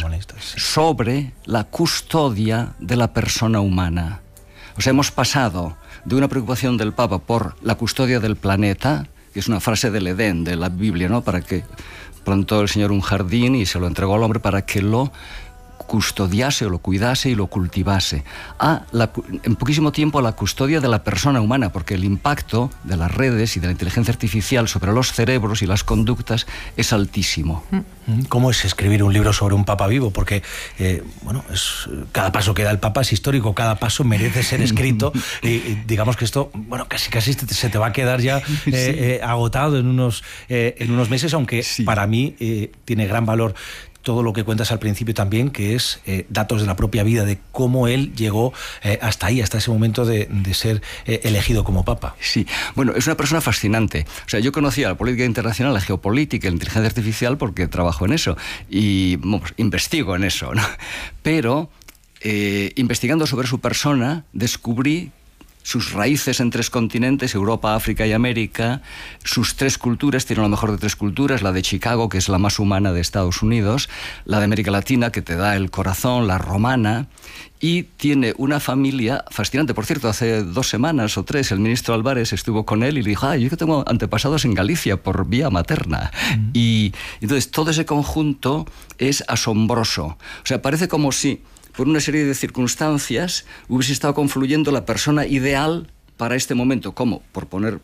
sobre la custodia de la persona humana. O sea, hemos pasado de una preocupación del Papa por la custodia del planeta, que es una frase del Edén, de la Biblia, ¿no? Para que plantó el Señor un jardín y se lo entregó al hombre para que lo custodiase o lo cuidase y lo cultivase. A la, en poquísimo tiempo a la custodia de la persona humana, porque el impacto de las redes y de la inteligencia artificial sobre los cerebros y las conductas es altísimo. ¿Cómo es escribir un libro sobre un Papa vivo? Porque, eh, bueno, es, cada paso que da el Papa es histórico, cada paso merece ser escrito y, y digamos que esto, bueno, casi casi se te va a quedar ya eh, sí. eh, agotado en unos, eh, en unos meses, aunque sí. para mí eh, tiene gran valor todo lo que cuentas al principio también, que es eh, datos de la propia vida, de cómo él llegó eh, hasta ahí, hasta ese momento de, de ser eh, elegido como Papa. Sí, bueno, es una persona fascinante. O sea, yo conocía la política internacional, la geopolítica, la inteligencia artificial, porque trabajo en eso y bueno, pues, investigo en eso, ¿no? Pero eh, investigando sobre su persona, descubrí sus raíces en tres continentes, Europa, África y América, sus tres culturas, tiene lo mejor de tres culturas, la de Chicago, que es la más humana de Estados Unidos, la de América Latina, que te da el corazón, la romana, y tiene una familia fascinante. Por cierto, hace dos semanas o tres el ministro Álvarez estuvo con él y le dijo, ah, yo que tengo antepasados en Galicia por vía materna. Mm. Y entonces todo ese conjunto es asombroso. O sea, parece como si por una serie de circunstancias hubiese estado confluyendo la persona ideal para este momento, como, por poner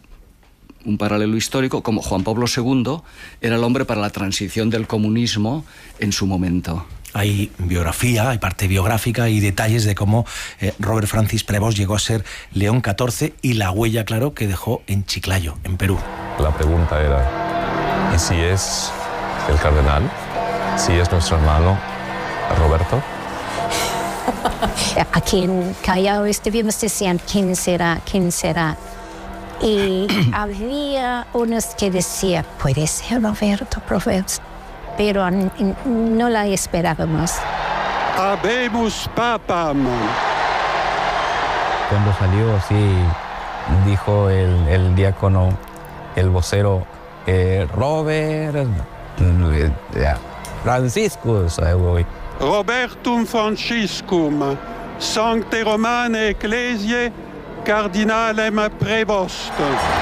un paralelo histórico, como Juan Pablo segundo era el hombre para la transición del comunismo en su momento. Hay biografía, hay parte biográfica y detalles de cómo eh, Robert Francis Prevost llegó a ser León catorce y la huella, claro, que dejó en Chiclayo, en Perú. La pregunta era, ¿y si es el cardenal? ¿Si es nuestro hermano Roberto? Aquí en Callao estuvimos diciendo quién será, quién será. Y había unos que decían, puede ser Roberto Prevost, pero no la esperábamos. Habemus papam. Cuando salió, sí, dijo el, el diácono, el vocero, eh, Robert, eh, Francisco, Robertum Franciscum, Sancte Romane Ecclesiae, Cardinalem Prevost.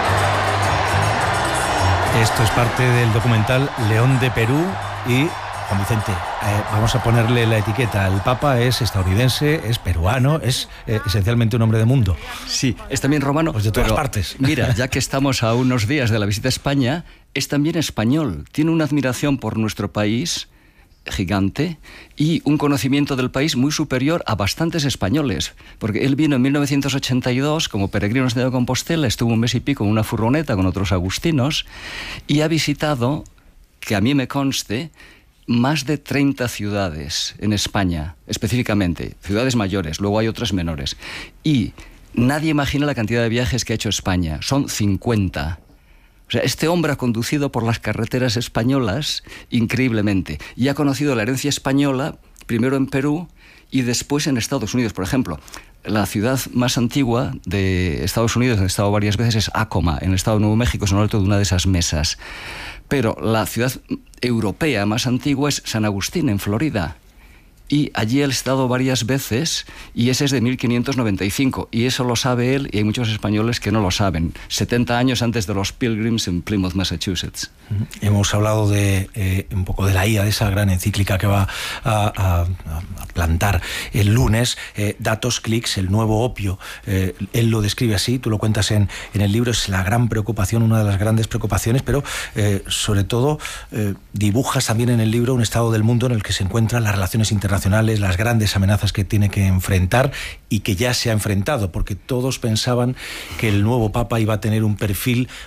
Esto es parte del documental León de Perú y, Juan Vicente, eh, vamos a ponerle la etiqueta. El Papa es estadounidense, es peruano, es eh, esencialmente un hombre de mundo. Sí, es también romano. Pues de todas pero, partes. Mira, ya que estamos a unos días de la visita a España, es también español. Tiene una admiración por nuestro país gigante y un conocimiento del país muy superior a bastantes españoles, porque él vino en mil novecientos ochenta y dos como peregrino en Santiago de Compostela, estuvo un mes y pico en una furgoneta con otros agustinos y ha visitado, que a mí me conste, más de treinta ciudades en España, específicamente, ciudades mayores, luego hay otras menores, y nadie imagina la cantidad de viajes que ha hecho España, son cincuenta. O sea, este hombre ha conducido por las carreteras españolas increíblemente y ha conocido la herencia española, primero en Perú y después en Estados Unidos. Por ejemplo, la ciudad más antigua de Estados Unidos, donde he estado varias veces, es Acoma, en el estado de Nuevo México, es en lo alto de una de esas mesas. Pero la ciudad europea más antigua es San Agustín, en Florida. Y allí él ha estado varias veces, y ese es de mil quinientos noventa y cinco, y eso lo sabe él, y hay muchos españoles que no lo saben. setenta años antes de los Pilgrims en Plymouth, Massachusetts. Hemos hablado de eh, un poco de la I A, de esa gran encíclica que va a, a, a plantar el lunes. Eh, datos, clics, el nuevo opio. Eh, él lo describe así, tú lo cuentas en, en el libro, es la gran preocupación, una de las grandes preocupaciones, pero eh, sobre todo eh, dibujas también en el libro un estado del mundo en el que se encuentran las relaciones internacionales, las grandes amenazas que tiene que enfrentar y que ya se ha enfrentado, porque todos pensaban que el nuevo Papa iba a tener un perfil